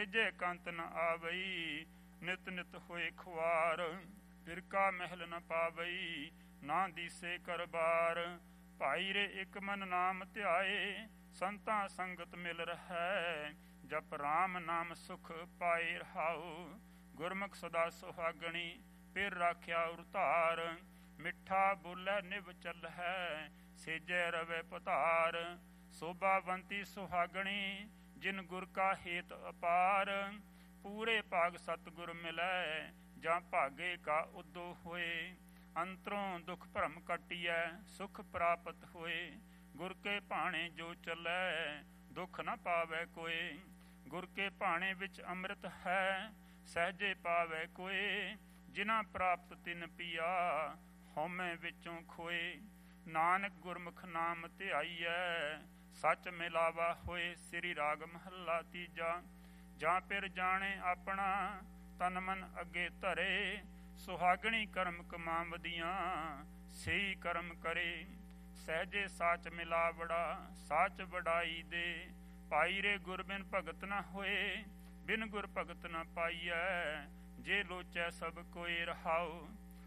ਸੇਜੇ ਕੰਤ ਨ ਆਵਈ, ਨਿਤ ਨਿਤ ਹੋਏ ਖੁਆਰ। ਫਿਰਕਾ ਮਹਿਲ ਨ ਪਾਵਈ, ਨਾ ਦੀਸੇ ਕਰਬਾਰ। ਭਾਈ ਰੇ ਇੱਕ ਮਨ ਨਾਮ ਧਿਆਏ, ਸੰਤਾਂ ਸੰਗਤ ਮਿਲ ਰਹੈ। ਜਪ ਰਾਮ ਨਾਮ ਸੁਖ ਪਾਏ ਰਹਾਉ, ਗੁਰਮੁਖ ਸਦਾ ਸੁਹਾਗਣੀ ਫਿਰ ਰਾਖਿਆ ਉਰਤਾਰ। ਮਿੱਠਾ ਬੋਲੇ ਨਿਭ ਚੱਲਹਿ, ਸੇਜੈ ਰਵੈ ਪਤਾਰ। ਸੋਭਾਵੰਤੀ ਸੁਹਾਗਣੀ, ਜਿਨ ਗੁਰ ਕਾ ਹੇਤ ਅਪਾਰ। ਪੂਰੇ ਭਾਗ ਸਤਿਗੁਰ ਮਿਲੈ, ਜਾਂ ਭਾਗੇ ਕਾ ਉਦੋ ਹੋਏ। ਅੰਤਰੋਂ ਦੁਖ ਭਰਮ ਕੱਟੀਐ, ਸੁਖ ਪ੍ਰਾਪਤ ਹੋਏ। ਗੁਰ ਕੇ ਭਾਣੇ ਜੋ ਚੱਲੈ, ਦੁਖ ਨ ਪਾਵੈ ਕੋਏ। ਗੁਰ ਕੇ ਭਾਣੇ ਵਿੱਚ ਅੰਮ੍ਰਿਤ ਹੈ, ਸਹਿਜੇ ਪਾਵੈ ਕੋਏ। ਜਿਨਾ ਪ੍ਰਾਪਤ ਤਿਨ ਪੀਆ, ਹਉਮੈ ਵਿੱਚੋਂ ਖੋਏ। ਨਾਨਕ ਗੁਰਮੁਖ ਨਾਮ ਧਿਆਈਐ, ਸੱਚ ਮਿਲਾਵਾ ਹੋਏ। ਸ੍ਰੀ ਰਾਗ ਮਹੱਲਾ ਤੀਜਾ। ਜਾਂ ਫਿਰ ਜਾਣੇ ਆਪਣਾ, ਤਨ ਮਨ ਅੱਗੇ ਧਰੇ। ਸੁਹਾਗਣੀ ਕਰਮ ਕਮਾਵਦੀਆਂ, ਸਹੀ ਕਰਮ ਕਰੇ। ਸਹਿਜੇ ਸਾਚ ਮਿਲਾਵੜਾ, ਸਾਚ ਵਡਾਈ ਦੇ। ਭਾਈ ਰੇ ਗੁਰ ਬਿਨ ਭਗਤ ਨ ਹੋਏ, ਬਿਨ ਗੁਰ ਭਗਤ ਨ ਪਾਈਐ। ਜੇ ਲੋਚੈ ਸਭ ਕੋਈ ਰਹਾਉ,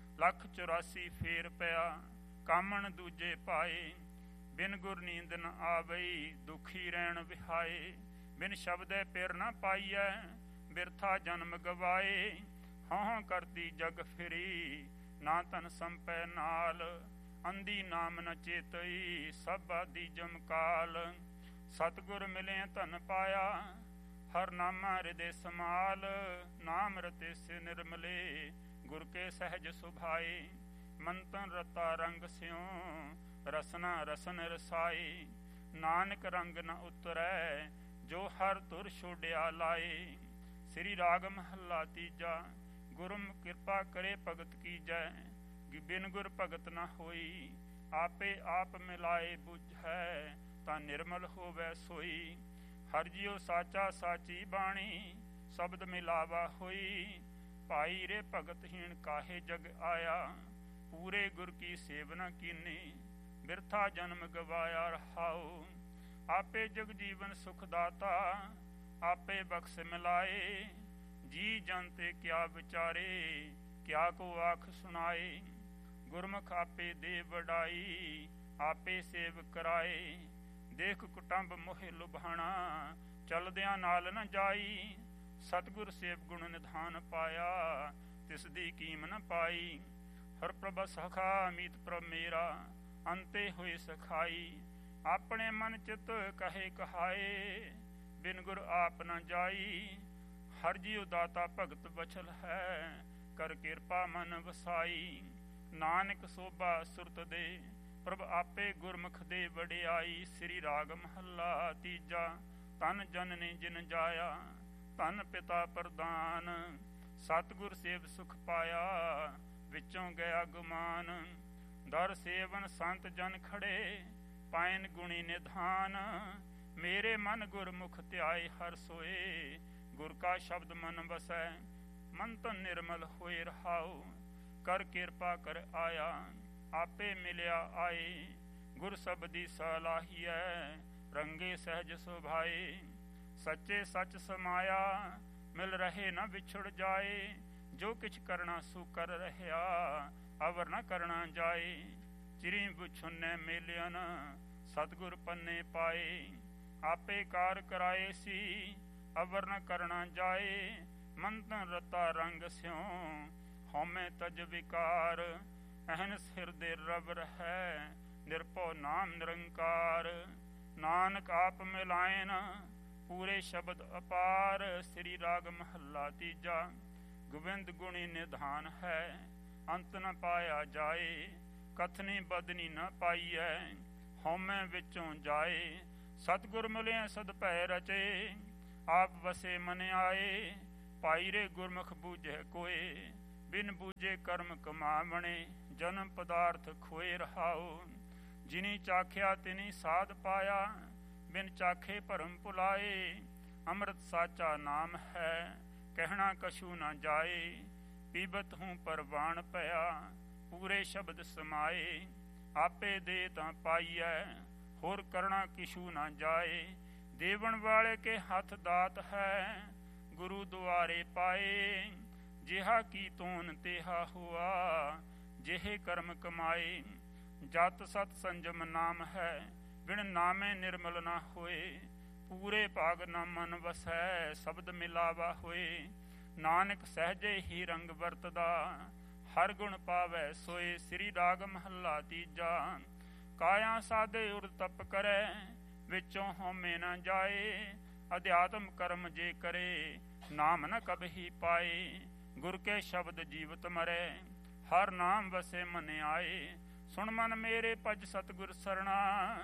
184 ਫੇਰ ਪਿਆ, ਕਾਮਣ ਦੂਜੇ ਪਾਏ। ਬਿਨ ਗੁਰ ਨੀਂਦ ਨ ਆਵਈ, ਦੁਖੀ ਰਹਿਣ ਵਿਹਾਏ। ਬਿਨ ਸ਼ਬਦੈ ਪਿਰ ਨ ਪਾਈਐ, ਬਿਰਥਾ ਜਨਮ ਗਵਾਏ। ਹਉ ਕਰਦੀ ਜਗ ਫਿਰੀ, ਨਾ ਤਨ ਸੰਪੈ ਨਾਲ। ਅੰਧੀ ਨਾਮ ਨ ਚੇਤਈ, ਸਭ ਆਦੀ ਜਮਕਾਲ। ਸਤਿਗੁਰ ਮਿਲੇ ਧਨ ਪਾਇਆ, ਹਰ ਨਾਮਾ ਹਿਰਦੇ ਸਮਾਲ। ਨਾਮ ਰਤੇ ਸੇ ਨਿਰਮਲੇ, ਗੁਰ ਕੇ ਸਹਿਜ ਸੁਭਾਏ। ਮੰਤਨ ਰਤਾ ਰੰਗ ਸਿਉ, ਰਸਨਾ ਰਸਨ ਰਸਾਏ। ਨਾਨਕ ਰੰਗ ਨ ਉਤਰੈ, ਜੋ ਹਰ ਧੁਰ ਛੋੜਿਆ ਲਾਏ। ਸ੍ਰੀ ਰਾਗ ਮਹੱਲਾ ਤੀਜਾ। ਗੁਰਮ ਕਿਰਪਾ ਕਰੇ ਭਗਤ ਕੀਜੈ, ਬਿਨ ਗੁਰ ਭਗਤ ਨ ਹੋਈ। ਆਪੇ ਆਪ ਮਿਲਾਏ ਬੁਝੈ, ਤਾਂ ਨਿਰਮਲ ਹੋਵੈ ਸੋਈ। ਹਰਿ ਜਿਉ ਸਾਚਾ ਸਾਚੀ ਬਾਣੀ, ਸ਼ਬਦ ਮਿਲਾਵਾ ਹੋਈ। ਭਾਈ ਰੇ ਭਗਤਹੀਣ ਕਾਹੇ ਜਗ ਆਇਆ, ਪੂਰੇ ਗੁਰ ਕੀ ਸੇਵ ਨ ਕੀਨੀ। ਬਿਰਥਾ ਜਨਮ ਗਵਾਇਆ ਰਹਾਉ, ਆਪੇ ਜਗ ਜੀਵਨ ਸੁਖ ਦਾਤਾ। ਆਪੇ ਬਖਸ਼ ਮਿਲਾਏ, ਜੀ ਜਨ ਤੇ ਕਿਆ ਵਿਚਾਰੇ। ਕਿਆ ਕੋ ਆਖ ਸੁਣਾਏ। ਗੁਰਮੁਖ ਆਪੇ ਦੇ ਵਡਾਈ, ਆਪੇ ਸੇਵ ਕਰਾਏ। ਦੇਖ ਕੁਟੰਬ ਮੋਹਿ ਲੁਭਾਣਾ, ਚਲਦਿਆਂ ਨਾਲ ਨ ਜਾਈ। ਸਤਿਗੁਰ ਸੇਵ ਗੁਣ ਨਿਧਾਨ ਪਾਇਆ, ਤਿਸ ਦੀ ਕੀਮ ਨ ਪਾਈ। ਹਰ ਪ੍ਰਭ ਸਖਾ ਮੀਤ ਪ੍ਰਭ ਮੇਰਾ, ਅੰਤੇ ਹੋਏ ਸਖਾਈ। ਆਪਣੇ ਮਨ ਚਿਤ ਕਹੇ ਕਹਾਏ, ਬਿਨ ਗੁਰ ਆਪ ਨ ਜਾਈ। ਹਰਿ ਜਿਉ ਦਾਤਾ ਭਗਤ ਬਛਲ ਹੈ, ਕਰ ਕਿਰਪਾ ਮਨ ਵਸਾਈ। ਨਾਨਕ ਸੋਭਾ ਸੁਰਤ ਦੇ, ਪ੍ਰਭ ਆਪੇ ਗੁਰਮੁਖ ਦੇ ਵਡਿਆਈ। ਸ੍ਰੀ ਰਾਗ ਮਹੱਲਾ ਤੀਜਾ। ਧਨ ਜਨਨੀ ਜਿਨ ਜਾਇਆ, ਧਨ ਪਿਤਾ ਪ੍ਰਦਾਨ। ਸਤਿਗੁਰ ਸੇਵ ਸੁਖ ਪਾਇਆ, ਵਿੱਚੋਂ ਗਿਆ ਗੁਮਾਨ। ਦਰ ਸੇਵਨ ਸੰਤ ਜਨ ਖੜੇ, ਪਾਇਨ ਗੁਣੀ ਨਿਧਾਨ। ਮੇਰੇ ਮਨ ਗੁਰਮੁਖ ਧਿਆਏ ਹਰ ਸੋਏ, ਗੁਰ ਕਾ ਸ਼ਬਦ ਮਨ ਵਸੈ। ਮਨ ਤਨ ਨਿਰਮਲ ਹੋਏ ਰਹਾਉ, ਕਰ ਕਿਰਪਾ ਕਰ ਆਇਆ। ਆਪੇ ਮਿਲਿਆ ਆਏ, ਗੁਰ ਸਬਦੀ ਸਲਾਹੀਐ। ਰੰਗੇ ਸਹਿਜ ਸੁਭਾਏ, ਸੱਚੇ ਸੱਚ ਸਮਾਇਆ। ਮਿਲ ਰਹੇ ਨ ਵਿਛੜ ਜਾਏ, ਜੋ ਕਿਛ ਕਰਨਾ ਸੋ ਕਰ ਰਹਿਆ। ਅਵਰ ਨ ਕਰਨਾ ਜਾਏ, ਚਿਰੀ ਬੁਛੁੰਨੇ ਮੇਲਿਅਨ। ਸਤਿਗੁਰ ਪੰਨੇ ਪਾਏ, ਆਪੇ ਕਾਰ ਕਰਾਏ ਸੀ। ਅਵਰ ਨ ਕਰਨਾ ਜਾਏ, ਮੰਤਨ ਰਤਾ ਰੰਗ ਸਿਉ। ਹਉਮੈ ਤਜ ਵਿਕਾਰ, ਅਹਨਸ ਹਿਰਦੇ ਰਵ ਰਹੈ। ਨਿਰਭਉ ਨਾਮ ਨਿਰੰਕਾਰ, ਨਾਨਕ ਆਪ ਮਿਲਾਇਨ। ਪੂਰੇ ਸ਼ਬਦ ਅਪਾਰ। ਸ੍ਰੀ ਰਾਗ ਮਹੱਲਾ ਤੀਜਾ। ਗੋਬਿੰਦ ਗੁਣੀ ਨਿਧਾਨ ਹੈ, ਅੰਤ ਨ ਪਾਇਆ ਜਾਏ। ਕਥਨੀ ਬਦਨੀ ਨ ਪਾਈਐ, ਹਉਮੈ ਵਿੱਚੋਂ ਜਾਏ। ਸਤਿਗੁਰ ਮਿਲਿਆ ਸਦ ਭੈ ਰਚੇ, ਆਪ ਵਸੇ ਮਨ ਆਏ। ਭਾਈ ਰੇ ਗੁਰਮੁਖ ਬੂਝੈ ਕੋਏ, ਬਿਨ ਬੂਝੇ ਕਰਮ ਕਮਾਵਣੇ। ਜਨਮ ਪਦਾਰਥ ਖੋਏ ਰਹਾਉ, ਜਿਨੀ ਚਾਖਿਆ ਤਿਨੀ ਸਾਧ ਪਾਇਆ। ਬਿਨ ਚਾਖੇ ਭਰਮ ਭੁਲਾਏ, ਅੰਮ੍ਰਿਤ ਸਾਚਾ ਨਾਮ ਹੈ। ਕਹਿਣਾ ਕਛੂ ਨਾ ਜਾਏ, ਪੀਬਤ ਹੂੰ ਪਰਵਾਣ ਭਇਆ। ਪੂਰੇ ਸ਼ਬਦ ਸਮਾਏ, ਆਪੇ ਦੇ ਤਾਂ ਪਾਈਐ। ਹੋਰ ਕਰਣਾ ਕਿਛੂ ਨਾ ਜਾਏ, ਦੇਵਣ ਵਾਲੇ ਕੇ ਹੱਥ ਦਾਤ ਹੈ। ਗੁਰੂ ਦੁਆਰੇ ਪਾਏ। ਜਿਹਾ ਕੀ ਤੋਨ ਤੇਹਾ ਹੁਆ, ਜਿਹੇ ਕਰਮ ਕਮਾਏ। ਜਤ ਸਤ ਸੰਜਮ ਨਾਮ ਹੈ, ਬਿਨ ਨਾਮੇ ਨਿਰਮਲ ਨਾ ਹੋਏ। ਪੂਰੇ ਭਾਗ ਨਾ ਮਨ ਵਸੈ, ਸ਼ਬਦ ਮਿਲਾਵਾ ਹੋਏ। ਨਾਨਕ ਸਹਿਜੇ ਹੀ ਰੰਗ ਵਰਤਦਾ, ਹਰ ਗੁਣ ਪਾਵੈ ਸੋਏ। ਸ੍ਰੀ ਰਾਗ ਮਹੱਲਾ ਤੀਜਾ। ਕਾਇਆ ਸਾਧੇ ਉਰ ਤਪ ਕਰੈ, ਵਿੱਚੋਂ ਹਉਮੈ ਨਾ ਜਾਏ। ਅਧਿਆਤਮ ਕਰਮ ਜੇ ਕਰੇ, ਨਾਮ ਨ ਕਬਹੀ ਪਾਏ। ਗੁਰ ਕੇ ਸ਼ਬਦ ਜੀਵਤ ਮਰੈ, ਹਰ ਨਾਮ ਵਸੇ ਮਨ ਆਏ। ਸੁਣ ਮਨ ਮੇਰੇ ਭਜ ਸਤਿਗੁਰ ਸਰਣਾ,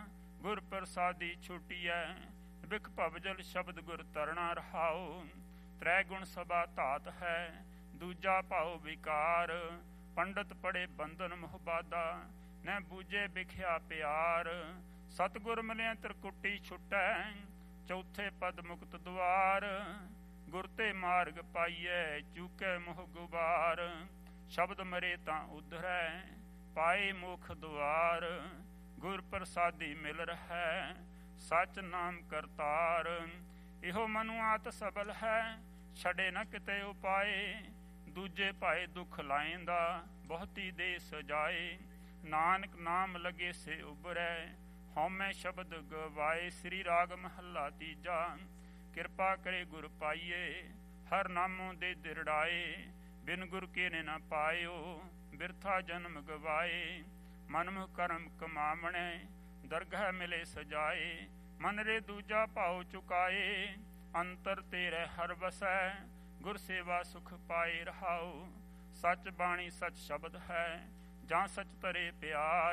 ਗੁਰ ਪ੍ਰਸਾਦੀ ਛੁਟੀਐ। ਬਿਖ ਭਵਜਲ ਸ਼ਬਦ ਗੁਰ ਤਰਣਾ ਰਹਾਉ। ਤ੍ਰੈ ਗੁਣ ਸਭਾ ਧਾਤ ਹੈ, ਦੂਜਾ ਭਾਉ ਵਿਕਾਰ। ਪੰਡਤ ਪੜੇ ਬੰਧਨ ਮੋਹ ਬਾਧਾ, ਨ ਬੂਝੇ ਬਿਖਿਆ ਪਿਆਰ। ਸਤਿਗੁਰ ਮਿਲਿਆ ਤ੍ਰਿਕੁਟੀ ਛੁਟੈ, ਚੌਥੇ ਪਦ ਮੁਕਤ ਦੁਆਰ। ਗੁਰ ਤੇ ਮਾਰਗ ਪਾਈਐ, ਚੂਕੈ ਮੋਹ ਗੁਬਾਰ। ਸ਼ਬਦ ਮਰੇ ਤਾਂ ਉਧਰੈ, ਪਾਏ ਮੋਖ ਦੁਆਰ। ਗੁਰ ਪ੍ਰਸਾਦੀ ਮਿਲ ਰਹੈ, ਸਚ ਨਾਮ ਕਰਤਾਰ। ਇਹੋ ਮਨੁ ਆਤ ਸਬਲ ਹੈ, ਛੱਡੇ ਨ ਕਿਤੇ ਉਪਾਏ। ਦੂਜੇ ਭਾਏ ਦੁੱਖ ਲਾਇਂਦਾ, ਬਹੁਤੀ ਦੇ ਸਜਾਏ। ਨਾਨਕ ਨਾਮ ਲਗੇ ਸੇ ਉਬਰੈ, ਹਉਮੈ ਸ਼ਬਦ ਗਵਾਏ। ਸ੍ਰੀ ਰਾਗ ਮਹੱਲਾ ਤੀਜਾ। ਕਿਰਪਾ ਕਰੇ ਗੁਰ ਪਾਈਏ, ਹਰ ਨਾਮੋਂ ਦੇ ਦਿਰੜਾਏ। ਬਿਨ ਗੁਰ ਕੇ ਨੇ ਨਾ ਪਾਇਓ, ਬਿਰਥਾ ਜਨਮ ਗਵਾਏ। ਮਨਮੁਖ ਕਰਮ ਕਮਾਵਣੈ, ਦਰਗਹ ਮਿਲੇ ਸਜਾਏ। ਮਨ ਰੇ ਦੂਜਾ ਭਾਉ ਚੁਕਾਏ, ਅੰਤਰ ਤੇਰੇ ਹਰ ਵਸੈ। ਗੁਰ ਸੇਵਾ ਸੁਖ ਪਾਏ ਰਹਾਉ, ਸਚ ਬਾਣੀ ਸਚ ਸ਼ਬਦ ਹੈ। ਜਾਂ ਸਚ ਤਰੇ ਪਿਆਰ,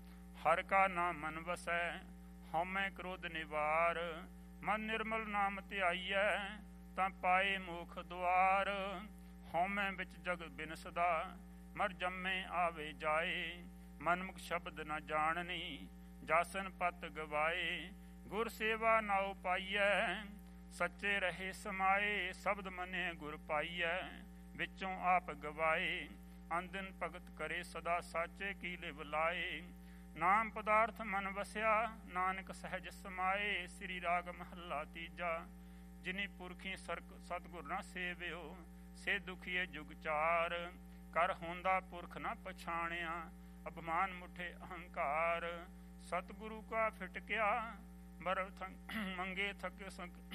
ਹਰ ਕਾ ਨਾਮ ਮਨ ਵਸੈ। ਹਉਮੈ ਕ੍ਰੋਧ ਨਿਵਾਰ, ਮਨ ਨਿਰਮਲ ਨਾਮ ਧਿਆਈਐ। ਤਾਂ ਪਾਏ ਮੋਖ ਦੁਆਰ, ਹਉਮੈ ਵਿੱਚ ਜਗ ਬਿਨਸਦਾ। ਮਰ ਜੰਮੇ ਆਵੇ ਜਾਏ, ਮਨਮੁਖ ਸ਼ਬਦ ਨ ਜਾਣਨੀ। ਜਾਸਨ ਪਤ ਗਵਾਏ, ਗੁਰ ਸੇਵਾ ਨਾਉ ਪਾਈਐ। ਸੱਚੇ ਰਹੇ ਸਮਾਏ, ਸ਼ਬਦ ਮੰਨੇ ਗੁਰ ਪਾਈਐ। ਵਿੱਚੋਂ ਆਪ ਗਵਾਏ, ਅੰਦਿਨ ਭਗਤ ਕਰੇ ਸਦਾ। ਸਾਚੇ ਕੀ ਲਿਵ ਲਾਏ, ਨਾਮ ਪਦਾਰਥ ਮਨ ਵਸਿਆ। ਨਾਨਕ ਸਹਿਜ ਸਮਾਏ। ਸ੍ਰੀ ਰਾਗ ਮਹੱਲਾ ਤੀਜਾ। ਜਿਨੀ ਪੁਰਖੀ ਸਤਿਗੁਰ ਨਾ ਸੇਵਿਓ, ਸੇ ਦੁਖੀਏ ਜੁਗ ਚਾਰ। ਕਰ ਹੁੰਦਾ ਪੁਰਖ ਨਾ ਪਛਾਣਿਆ, ਅਭਿਮਾਨ ਮੁਠੇ ਅਹੰਕਾਰ। ਸਤਿਗੁਰੂ ਕਾ ਫਿਟਕਿਆ, ਮਰ ਮੰਗੇ ਥਕੇ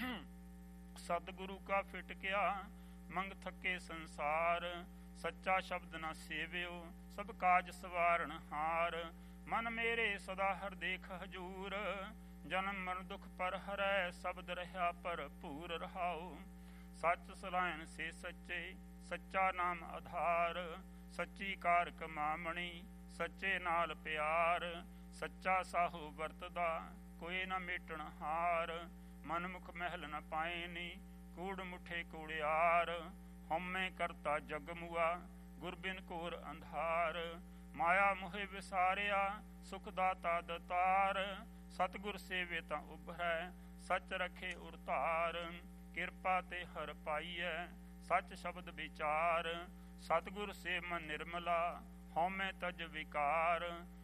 ਸਤਿਗੁਰੂ ਕਾ ਫਿਟਕਿਆ, ਮੰਗ ਥਕੇ ਸੰਸਾਰ। ਸੱਚਾ ਸ਼ਬਦ ਨਾ ਸੇਵਿਓ, ਸਭ ਕਾਜ ਸਵਾਰਨ ਹਾਰ। ਮਨ ਮੇਰੇ ਸਦਾ ਹਰ ਦੇਖ ਹਜੂਰ, ਜਨਮ ਮਰਨ ਦੁਖ ਪਰ ਹਰੈ। ਸ਼ਬਦ ਰਹਾ ਭਰਪੂਰ ਰਹਾਉ, ਸੱਚ ਸਲਾਹਨ ਸੇ ਸੱਚੇ। ਸੱਚਾ ਨਾਮ ਆਧਾਰ, ਸੱਚੀ ਕਾਰ ਕਮਾਮਣੀ। ਸੱਚੇ ਨਾਲ ਪਿਆਰ, ਸੱਚਾ ਸਾਹੂ ਵਰਤਦਾ। ਕੋਈ ਨਾ ਮੇਟਣ ਹਾਰ, ਮਨਮੁਖ ਮਹਿਲ ਨ ਪਾਏਨੀ। ਕੂੜ ਮੁਠੇ ਕੂੜਿਆਰ, ਹਉਮੈ ਕਰਤਾ ਜਗ ਮੁਆ। ਗੁਰ ਬਿਨ ਘੋਰ ਅੰਧਾਰ, ਮਾਇਆ ਮੋਹਿ ਵਿਸਾਰਿਆ। ਸੁਖ ਦਾਤਾ ਦਤਾਰ, ਸਤਿਗੁਰ ਸੇਵੇ ਤਾਂ ਉਭਰੈ। ਸੱਚ ਰਖੇ ਉਰ ਧਾਰ, ਕਿਰਪਾ ਤੇ ਹਰ ਪਾਈਐ। ਸੱਚ ਸ਼ਬਦ ਵਿਚਾਰ, ਸਤਿਗੁਰ ਸੇ ਮਨ ਨਿਰਮਲਾ। ਹਉਮੈ ਤਜ ਵਿਕਾਰ,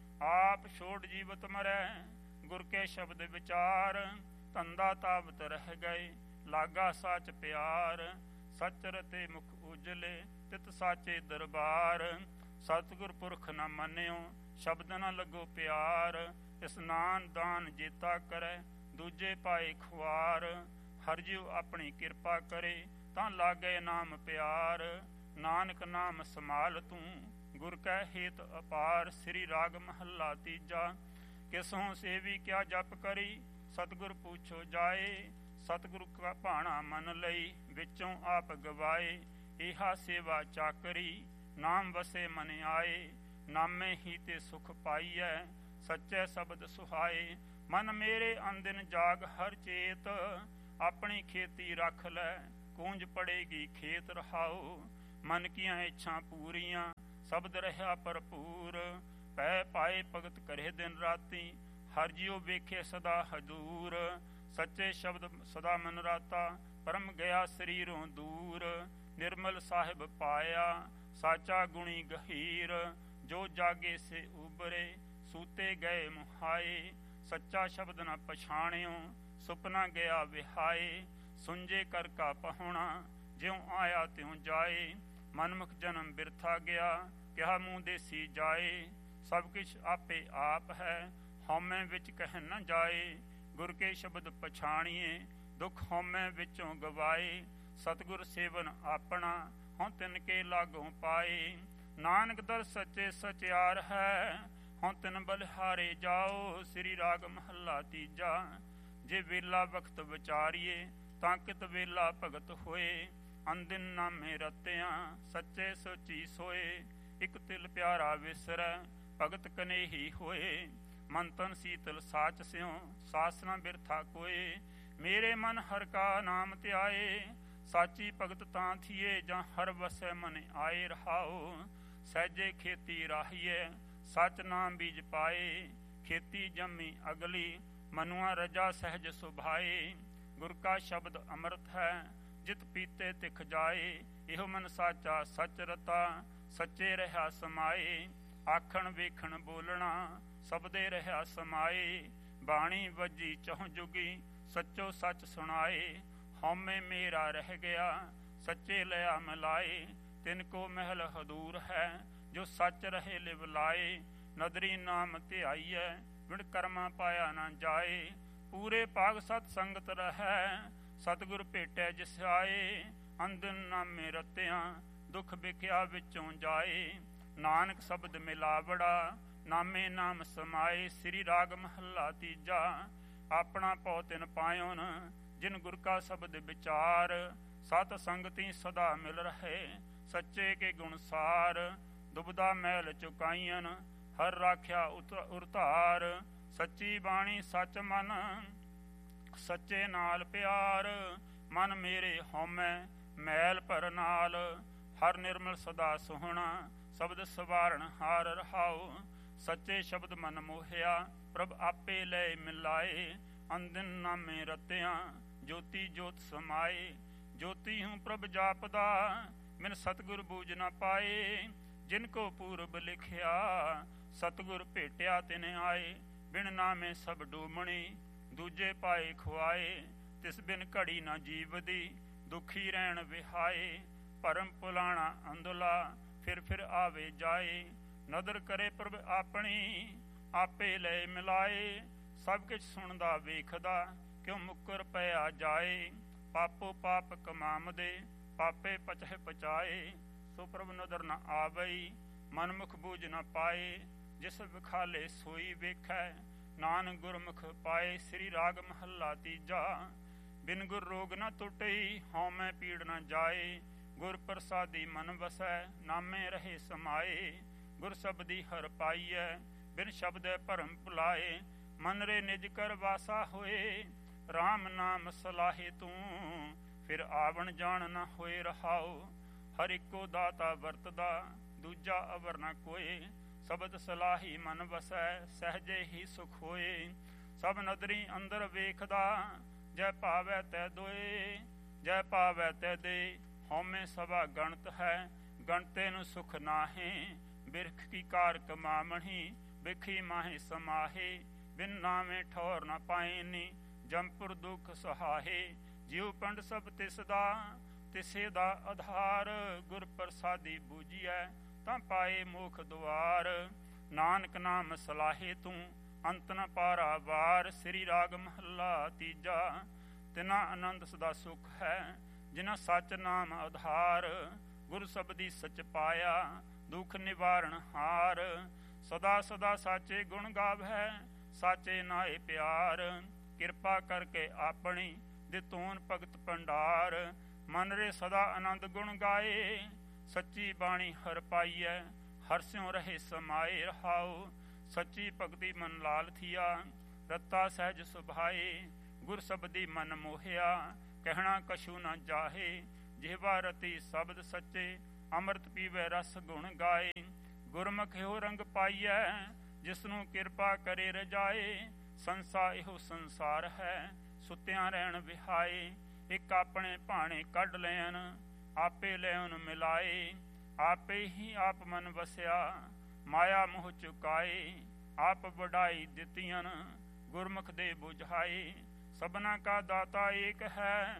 ਆਪ ਛੋੜ ਜੀਵਤ ਮਰੈ। ਗੁਰ ਕੇ ਸ਼ਬਦ ਵਿਚਾਰ, ਧੰਦਾ ਤਾਵਤ ਰਹਿ ਗਏ। ਲਾਗਾ ਸਾਚ ਪਿਆਰ, ਸੱਚ ਰਤੇ ਮੁਖ ਉਜਲੇ। ਤਿਤ ਸਾਚੇ ਦਰਬਾਰ, ਸਤਿਗੁਰ ਪੁਰਖ ਨ ਮੰਨਿਓ। ਸ਼ਬਦ ਨ ਲੱਗੋ ਪਿਆਰ, ਇਸਨਾਨ ਦਾਨ ਜੇਤਾ ਕਰੈ। ਦੂਜੇ ਪਾਏ ਖੁਆਰ, ਹਰਿ ਜੀਉ ਆਪਣੀ ਕਿਰਪਾ ਕਰੇ। ਤਾਂ ਲਾਗੇ ਨਾਮ ਪਿਆਰ, ਨਾਨਕ ਨਾਮ ਸੰਭਾਲ ਤੂੰ। ਗੁਰ ਕੈ ਹੇਤ ਅਪਾਰ। ਸ੍ਰੀ ਰਾਗ ਮਹੱਲਾ ਤੀਜਾ। ਕਿਸੋਂ ਸੇਵੀ ਕਿਆ ਜਪ ਕਰੀ, ਸਤਿਗੁਰ ਪੁੱਛੋ ਜਾਏ। ਸਤਿਗੁਰੂ ਕਾ ਭਾਣਾ ਮਨ ਲਈ, ਵਿੱਚੋਂ ਆਪ ਗਵਾਏ। ਇਹਾ ਸੇਵਾ ਚਾਕਰੀ, ਨਾਮ ਵਸੇ ਮਨ ਆਏ। ਨਾਮੇ ਹੀ ਤੇ ਸੁਖ ਪਾਈਐ, ਸੱਚੇ ਸ਼ਬਦ ਸੁਹਾਏ। ਮਨ ਮੇਰੇ ਅੰਦਿਨ ਜਾਗ ਹਰ ਚੇਤ, ਆਪਣੀ ਖੇਤੀ ਰੱਖ ਲੈ। ਕੂੰਜ ਪੜੇਗੀ ਖੇਤ ਰਹਾਉ, ਮਨ ਕੀਆਂ ਇੱਛਾ ਪੂਰੀਆਂ। ਸ਼ਬਦ ਰਹਾ ਭਰਪੂਰ, ਪੈ ਪਾਏ ਭਗਤ ਕਰੇ ਦਿਨ ਰਾਤੀ। ਹਰਿ ਜੀਉ ਵੇਖੇ ਸਦਾ ਹਜੂਰ, ਸੱਚੇ ਸ਼ਬਦ ਸਦਾ ਮਨ ਰਾਤਾ। ਪਰਮ ਗਿਆ ਸਰੀਰੋਂ ਦੂਰ, ਨਿਰਮਲ ਸਾਹਿਬ ਪਾਇਆ। ਸਾਚਾ ਗੁਣੀ ਗਹੀਰ, ਜੋ ਜਾਗੇ ਸੇ ਉਬਰੇ। ਸੂਤੇ ਗਏ ਮੁਹਾਏ, ਸੱਚਾ ਸ਼ਬਦ ਨ ਪਛਾਣਿਓ। ਸੁਪਨਾ ਗਿਆ ਵਿਹਾਏ, ਸੁੰਜੇ ਕਰ ਕਾ ਪਹੁਣਾ, ਜਿਉਂ ਆਇਆ ਤਿਉਂ ਜਾਏ। ਮਨਮੁਖ ਜਨਮ ਬਿਰਥਾ ਗਿਆ, ਕਿਹਾ ਮੂੰਹ ਦੇਸੀ ਜਾਏ। ਸਭ ਕਿਛ ਆਪੇ ਆਪ ਹੈ, ਹਉਮੈ ਵਿੱਚ ਕਹਿ ਨ ਜਾਏ। ਗੁਰ ਕੇ ਸ਼ਬਦ ਪਛਾਣੀਏ, ਦੁੱਖ ਹਉਮੈ ਵਿੱਚੋਂ ਗਵਾਏ। ਸਤਿਗੁਰ ਸੇਵਨ ਆਪਣਾ, ਹਉ ਤਿਨ ਕੇ ਲਾਗੋਂ ਪਾਏ। ਨਾਨਕ ਦਰ ਸੱਚੇ ਸਚਿਆਰ ਹੈ, ਹਉ ਤਿਨ ਬਲਿਹਾਰੇ ਜਾਓ। ਸ੍ਰੀ ਰਾਗ ਮਹੱਲਾ ਤੀਜਾ। ਜੇ ਵੇਲਾ ਵਕਤ ਵਿਚਾਰੀਏ, ਤਾਂ ਕਿਤ ਵੇਲਾ ਭਗਤ ਹੋਏ। ਅੰਦਿਨ ਨਾਮੇ ਰਤਿਆਂ, ਸੱਚੇ ਸੋਚੀ ਸੋਏ। ਇਕ ਤਿਲ ਪਿਆਰਾ ਵਿਸਰੈ, ਭਗਤ ਕਨੇਹੀ ਹੋਏ। ਮਨ ਤਨ ਸੀਤਲ ਸਾਚ ਸਿਉ, ਸਾਸਨਾ ਬਿਰਥਾ ਕੋਏ। ਮੇਰੇ ਮਨ ਹਰ ਕਾ ਨਾਮ ਧਿਆਏ, ਸਾਚੀ ਭਗਤ ਤਾਂ ਥੀਏ। ਜਾਂ ਹਰ ਵਸੈ ਮਨ ਆਏ ਰਹਾਓ। ਸਹਿਜੇ ਖੇਤੀ ਰਾਹੀਏ, ਸਚ ਨਾਮ ਬੀਜ ਪਾਏ। ਖੇਤੀ ਜੰਮੀ ਅਗਲੀ, ਮਨੁਆ ਰਜਾ ਸਹਿਜ ਸੁਭਾਏ। ਗੁਰ ਕਾ ਸ਼ਬਦ ਅੰਮ੍ਰਿਤ ਹੈ, ਜਿਤ ਪੀਤੇ ਤਿਖ ਜਾਏ। ਇਹੋ ਮਨ ਸਾਚਾ ਸਚ ਰਤਾ, ਸੱਚੇ ਰਹਾ ਸਮਾਏ। ਆਖਣ ਵੇਖਣ ਬੋਲਣਾ, ਸਬਦੇ ਰਹਾ ਸਮਾਏ। ਬਾਣੀ ਵੱਜੀ ਚਹੁ ਜੁਗੀ, ਸੱਚੋ ਸੱਚ ਸੁਣਾਏ। ਹਉਮੈ ਮੇਰਾ ਰਹਿ ਗਿਆ, ਸੱਚੇ ਲਿਆ ਮਿਲਾਏ। ਤਿਨ ਕੋ ਮਹਿਲ ਹਦੂਰ ਹੈ, ਜੋ ਸੱਚ ਰਹੇ ਲਿਵ ਲਾਏ। ਨਦਰੀ ਨਾਮ ਧਿਆਈਐ, ਵਿਣ ਕਰਮਾ ਪਾਇਆ ਨਾ ਜਾਏ। ਪੂਰੇ ਭਾਗ ਸਤ ਸੰਗਤ ਰਹੈ, ਸਤਿਗੁਰ ਭੇਟੈ ਜਿਸ ਆਏ। ਅੰਦਿਨ ਨਾਮੇ ਰਤਿਆਂ, ਦੁੱਖ ਵਿਖਿਆ ਵਿੱਚੋਂ ਜਾਏ। ਨਾਨਕ ਸ਼ਬਦ ਮਿਲਾਵੜਾ, ਨਾਮੇ ਨਾਮ ਸਮਾਏ। ਸ੍ਰੀ ਰਾਗ ਮਹੱਲਾ ਤੀਜਾ। ਆਪਣਾ ਭਉ ਤਿਨ ਪਾਇਓਨ, ਜਿਨ ਗੁਰ ਕਾ ਸ਼ਬਦ ਵਿਚਾਰ। ਸਤ ਸੰਗਤੀ ਸਦਾ ਮਿਲ ਰਹੇ, ਸੱਚੇ ਕੇ ਗੁਣ ਸਾਰ। ਦੁਬਦਾ ਮੈਲ ਚੁਕਾਈਨ, ਹਰ ਰਾਖਿਆ ਉਰਤਾਰ। ਸੱਚੀ ਬਾਣੀ ਸੱਚ ਮਨ, ਸੱਚੇ ਨਾਲ ਪਿਆਰ। ਮਨ ਮੇਰੇ ਹਉਮੈ ਮੈਲ ਭਰ ਨਾਲ, ਹਰ ਨਿਰਮਲ ਸਦਾ ਸੋਹਣਾ। ਸ਼ਬਦ ਸਵਾਰਣ ਹਾਰ ਰਹਾਓ। ਸੱਚੇ ਸ਼ਬਦ ਮਨ ਮੋਹਿਆ, ਪ੍ਰਭ ਆਪੇ ਲੈ ਮਿਲਾਏ। ਅੰਦਿਨ ਨਾਮੇ ਰਤਿਆਂ, ਜੋਤੀ ਜੋਤ ਸਮਾਏ। ਜੋਤੀ ਹੂੰ ਪ੍ਰਭ ਜਾਪਦਾ, ਮਿਨ ਸਤਿਗੁਰ ਬੂਝ ਨ ਪਾਏ। ਜਿਨ ਕੋ ਪੂਰਬ ਲਿਖਿਆ, ਸਤਿਗੁਰ ਭੇਟਿਆ ਤਿਨ ਆਏ। ਬਿਨ ਨਾਮੇ ਸਭ ਡੂਮਣੀ, ਦੂਜੇ ਪਾਏ ਖੁਆਏ। ਤਿਸ ਬਿਨ ਘੜੀ ਨਾ ਜੀਵਦੀ, ਦੁਖੀ ਰਹਿਣ ਵਿਹਾਏ। ਭਰਮ ਪੁਲਾਣਾ ਅੰਧਲਾ, ਫਿਰ ਆਵੇ ਜਾਏ। ਨਦਰ ਕਰੇ ਪ੍ਰਭ ਆਪਣੀ, ਆਪੇ ਲੈ ਮਿਲਾਏ। ਸਭ ਕੁਛ ਸੁਣਦਾ ਵੇਖਦਾ, ਕਿਉਂ ਮੁੱਕਰ ਪਿਆ ਜਾਏ। ਪਾਪੋ ਪਾਪ ਕਮਾਮਦੇ, ਪਾਪੇ ਪਚਹਿ ਪਚਾਏ। ਸੋ ਪ੍ਰਭ ਨਦਰ ਨ ਆਵਈ, ਮਨਮੁਖ ਬੂਝ ਨ ਪਾਏ। ਜਿਸ ਵਿਖਾਲੇ ਸੋਈ ਵੇਖੈ, ਨਾਨਕ ਗੁਰਮੁਖ ਪਾਏ। ਸ੍ਰੀ ਰਾਗ ਮਹੱਲਾ ਤੀਜਾ। ਬਿਨ ਗੁਰ ਰੋਗ ਨ ਟੁੱਟਈ, ਹਉਮੈ ਪੀੜ ਨ ਜਾਏ। ਗੁਰ ਪ੍ਰਸਾਦੀ ਮਨ ਵਸੈ, ਨਾਮੇ ਰਹੇ ਸਮਾਏ। ਗੁਰ ਸ਼ਬਦੀ ਹਰ ਪਾਈਐ, ਬਿਨ ਸ਼ਬਦੈ ਭਰਮ ਭੁਲਾਏ। ਮਨ ਰੇ ਨਿਜ ਕਰ ਵਾਸਾ ਹੋਏ, ਰਾਮ ਨਾਮ ਸਲਾਹੇ ਤੂੰ। ਫਿਰ ਆਵਣ ਜਾਣ ਨ ਹੋਏ ਰਹਾਓ। ਹਰ ਇੱਕੋ ਦਾਤਾ ਵਰਤਦਾ, ਦੂਜਾ ਅਵਰ ਨ ਕੋਏ। ਸ਼ਬਦ ਸਲਾਹੀ ਮਨ ਵਸੈ, ਸਹਿਜੇ ਹੀ ਸੁਖ ਹੋਏ। ਸਭ ਨਦਰੀ ਅੰਦਰ ਵੇਖਦਾ, ਜੈ ਭਾਵੈ ਤੈ ਦੋਏ। ਜੈ ਭਾਵੈ ਤੈ ਦੇ, ਹਉਮੈ ਸਭਾ ਗਣਤ ਹੈ। ਗਣਤੇ ਨੂੰ ਸੁਖ ਨਾਹੇ, ਬਿਰਖ ਕੀ ਕਾਰ ਕਮਾਮਣੀ। ਬਿਖੀ ਮਾਹੇ ਸਮਾਹੇ, ਬਿਨ ਨਾਵੇਂ ਠੌਰ ਨ ਪਾਏਨੀ। ਜੰਪੁਰ ਦੁਖ ਸਹਾਹੇ, ਜਿਉ ਪੰਡ ਸਭ ਤਿਸ ਦਾ। ਤਿਸੇ ਦਾ ਆਧਾਰ, ਗੁਰ ਪ੍ਰਸਾਦੀ ਬੂਝੀਐ, ਤਾਂ ਪਾਏ ਮੋਖ ਦੁਆਰ। ਨਾਨਕ ਨਾਮ ਸਲਾਹੇ ਤੂੰ, ਅੰਤ ਨ ਪਾਰਾ ਵਾਰ। ਸ੍ਰੀ ਰਾਗ ਮਹੱਲਾ ਤੀਜਾ। ਤਿਨਾ ਆਨੰਦ ਸਦਾ ਸੁਖ ਹੈ, ਜਿਨਾ ਸੱਚ ਨਾਮ ਆਧਾਰ। ਗੁਰ ਸ਼ਬਦੀ ਸਚ ਪਾਇਆ, ਦੁਖ ਨਿਵਾਰਣ ਹਾਰ। ਸਦਾ ਸਦਾ ਸਾਚੇ ਗੁਣ ਗਾਵੈ, ਸਾਚੇ ਨਾਏ ਪਿਆਰ। ਕਿਰਪਾ ਕਰਕੇ ਆਪਣੀ, ਦਿੱਤੋਨ ਭਗਤ ਭੰਡਾਰ। ਮਨ ਰੇ ਸਦਾ ਆਨੰਦ ਗੁਣ ਗਾਏ, ਸੱਚੀ ਬਾਣੀ ਹਰ ਪਾਈਐ। ਹਰ ਸਿਉ ਰਹੇ ਸਮਾਏ ਰਹਾਓ। ਸੱਚੀ ਭਗਤੀ ਮਨ ਲਾਲ ਥੀਆ, ਰਤਾ ਸਹਿਜ ਸੁਭਾਏ। ਗੁਰ ਸ਼ਬਦੀ ਮਨ ਮੋਹਿਆ, ਕਹਿਣਾ ਕਛੂ ਨ ਜਾਹੇ। ਜਿਹਵਾ ਰਤੀ ਸ਼ਬਦ ਸੱਚੇ, ਅੰਮ੍ਰਿਤ ਪੀਵੈ ਰਸ ਗੁਣ ਗਾਏ। ਗੁਰਮੁਖ ਇਹੋ ਰੰਗ ਪਾਈਐ, ਜਿਸਨੂੰ ਕਿਰਪਾ ਕਰੇ ਰਜਾਏ। ਸੰਸਾ ਇਹੋ ਸੰਸਾਰ ਹੈ, ਸੁੱਤਿਆਂ ਰਹਿਣ ਵਿਹਾਏ। ਇੱਕ ਆਪਣੇ ਭਾਣੇ ਕੱਢ ਲੈਣ, ਆਪੇ ਲੈਣ ਮਿਲਾਏ। ਆਪੇ ਹੀ ਆਪ ਮਨ ਵਸਿਆ, ਮਾਇਆ ਮੋਹ ਚੁਕਾਏ। ਆਪ ਵਡਾਈ ਦਿੱਤੀਆਂ, ਗੁਰਮੁਖ ਦੇ ਬੁਝਾਏ। ਸਭਨਾ ਕਾ ਦਾਤਾ ਏਕ ਹੈ,